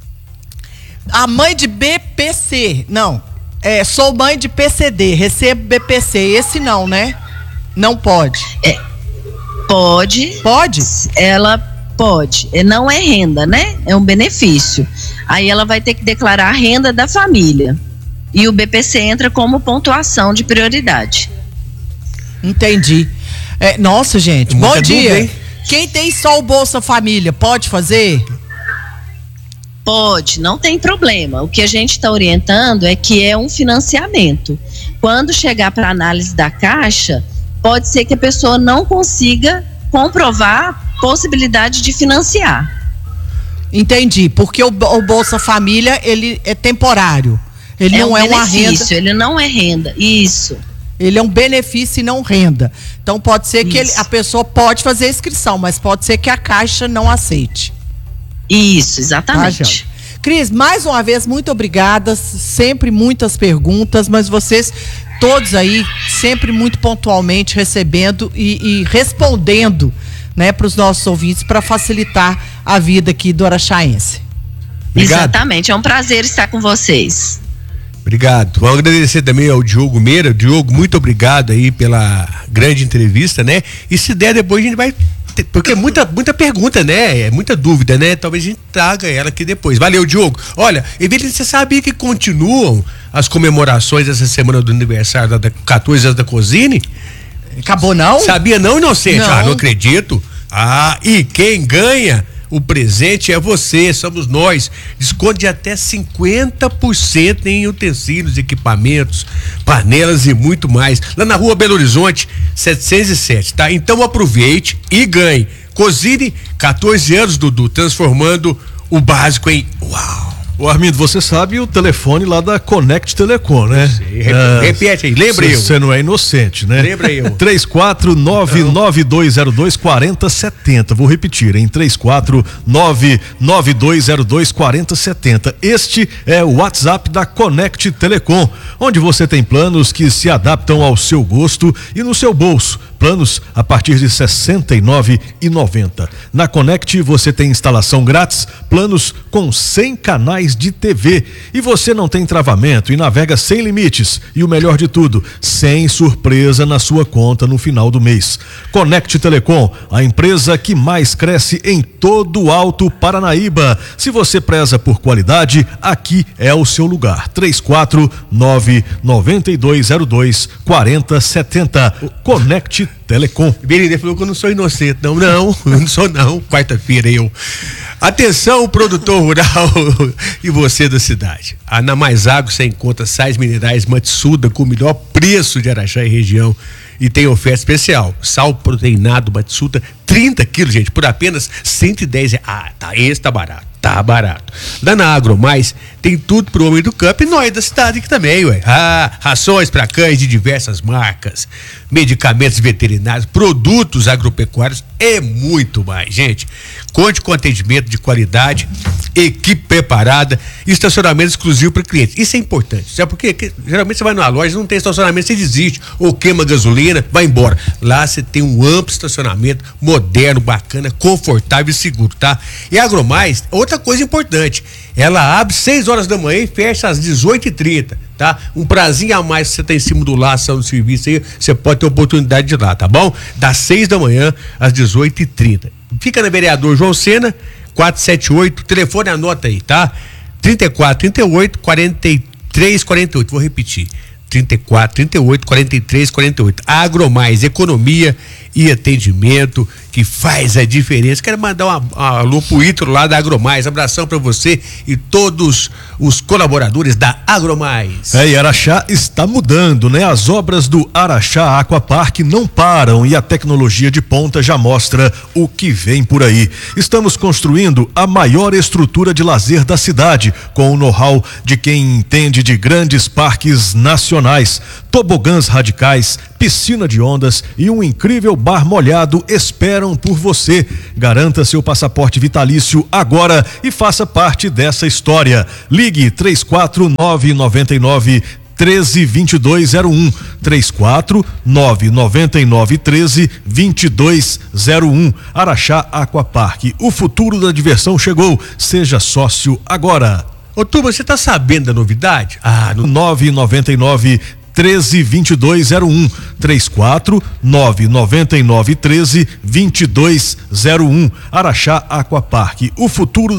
A mãe de B P C, não, é, sou mãe de P C D, recebo B P C, esse não, né? Não pode. É, pode. Pode? Ela pode. É, não é renda, né? É um benefício. Aí ela vai ter que declarar a renda da família. E o B P C entra como pontuação de prioridade. Entendi. É, nossa, gente, Muita bom dia. dúvida, hein? Quem tem só o Bolsa Família, pode fazer? Pode, não tem problema. O que a gente está orientando é que é um financiamento. Quando chegar para análise da Caixa, pode ser que a pessoa não consiga comprovar a possibilidade de financiar. Entendi, porque o, o Bolsa Família, ele é temporário. Ele é não um é uma benefício, renda. ele não é renda. Isso. Ele é um benefício e não renda. Então pode ser que ele, Isso. a pessoa pode fazer a inscrição, mas pode ser que a Caixa não aceite. Isso, Tá, exatamente. Joia? Cris, mais uma vez, muito obrigada. Sempre muitas perguntas, mas vocês todos aí, sempre muito pontualmente recebendo e, e respondendo, né, para os nossos ouvintes, para facilitar a vida aqui do araxaense. Obrigado. Exatamente, é um prazer estar com vocês. Obrigado. Vou agradecer também ao Diogo Meira. Diogo, muito obrigado aí pela grande entrevista, né? E se der, depois a gente vai ter, porque é muita, muita pergunta, né? É muita dúvida, né? Talvez a gente traga ela aqui depois. Valeu, Diogo. Olha, Evelyn, você sabia que continuam as comemorações dessa semana do aniversário da, da quatorze anos da Cozine? Acabou não? Sabia não, inocente? Não. Ah, não acredito. Ah, e quem ganha o presente é você, somos nós. Desconto de até cinquenta por cento em utensílios, equipamentos, panelas e muito mais. Lá na rua Belo Horizonte, setecentos e sete, tá? Então aproveite e ganhe. Cozine, quatorze anos, Dudu, transformando o básico em uau. Ô Armindo, você sabe o telefone lá da Connect Telecom, né? Sei. Rep- repete aí, lembra eu. Você não é inocente, né? Lembra eu. três quatro nove nove dois zero dois quatro zero sete zero. Vou repetir, hein? três quatro nove nove dois zero dois quatro zero sete zero. Este é o WhatsApp da Connect Telecom, onde você tem planos que se adaptam ao seu gosto e no seu bolso. Planos a partir de sessenta e nove reais e noventa centavos. Na Connect você tem instalação grátis, planos com cem canais de T V e você não tem travamento e navega sem limites. E o melhor de tudo, sem surpresa na sua conta no final do mês. Connect Telecom, a empresa que mais cresce em todo o Alto Paranaíba. Se você preza por qualidade, aqui é o seu lugar. três quatro nove nove dois zero dois quatro zero sete zero. Connect Telecom. Belinda falou que eu não sou inocente, não, não, eu não sou não, quarta-feira eu. Atenção, produtor rural, E você da cidade? Ah, na Mais Água você encontra sais minerais Matsuda com o melhor preço de Araxá e região. E tem oferta especial. Sal proteinado Matsuda, trinta quilos, gente, por apenas cento e dez reais. Ah, tá, esse tá barato. Tá barato. Lá na Agro Mais tem tudo pro homem do campo e nós da cidade aqui também, ué. Ah, rações para cães de diversas marcas, medicamentos veterinários, produtos agropecuários e muito mais, gente. Conte com atendimento de qualidade, equipe preparada, estacionamento exclusivo para clientes. Isso é importante, sabe por quê? Porque geralmente você vai numa loja, não tem estacionamento, você desiste, ou queima gasolina, vai embora. Lá você tem um amplo estacionamento, moderno, bacana, confortável e seguro, tá? E a AgroMais, outra coisa importante, ela abre seis horas da manhã e fecha às dezoito e trinta, tá? Um prazinho a mais que você tá em cima do laço do serviço aí, você pode ter oportunidade de ir lá, tá bom? Das seis da manhã às dezoito e trinta. Fica na Vereador João Sena, quatrocentos e setenta e oito, telefone anota aí, tá? trinta e quatro, trinta e oito, quarenta e três, quarenta e oito, vou repetir. trinta e quatro, trinta e oito, quarenta e três, quarenta e oito. AgroMais, economia e atendimento que faz a diferença. Quero mandar um alô pro Ítalo lá da AgroMais. Abração para você e todos os colaboradores da AgroMais. É, e Araxá está mudando, né? As obras do Araxá Aquapark não param e a tecnologia de ponta já mostra o que vem por aí. Estamos construindo a maior estrutura de lazer da cidade, com o know-how de quem entende de grandes parques nacionais, tobogãs radicais, piscina de ondas e um incrível bar molhado esperam por você. Garanta seu passaporte vitalício agora e faça parte dessa história. Ligue três quatro nove nove nove treze vinte e dois zero um, três quatro nove nove nove treze vinte e dois zero um. Araxá Aquapark, o futuro da diversão chegou. Seja sócio agora. Ô Tuba, você tá sabendo da novidade? Ah, no nove nove nove treze vinte e dois zero um, três quatro nove nove nove treze vinte e dois zero um. Araxá Aquapark, o futuro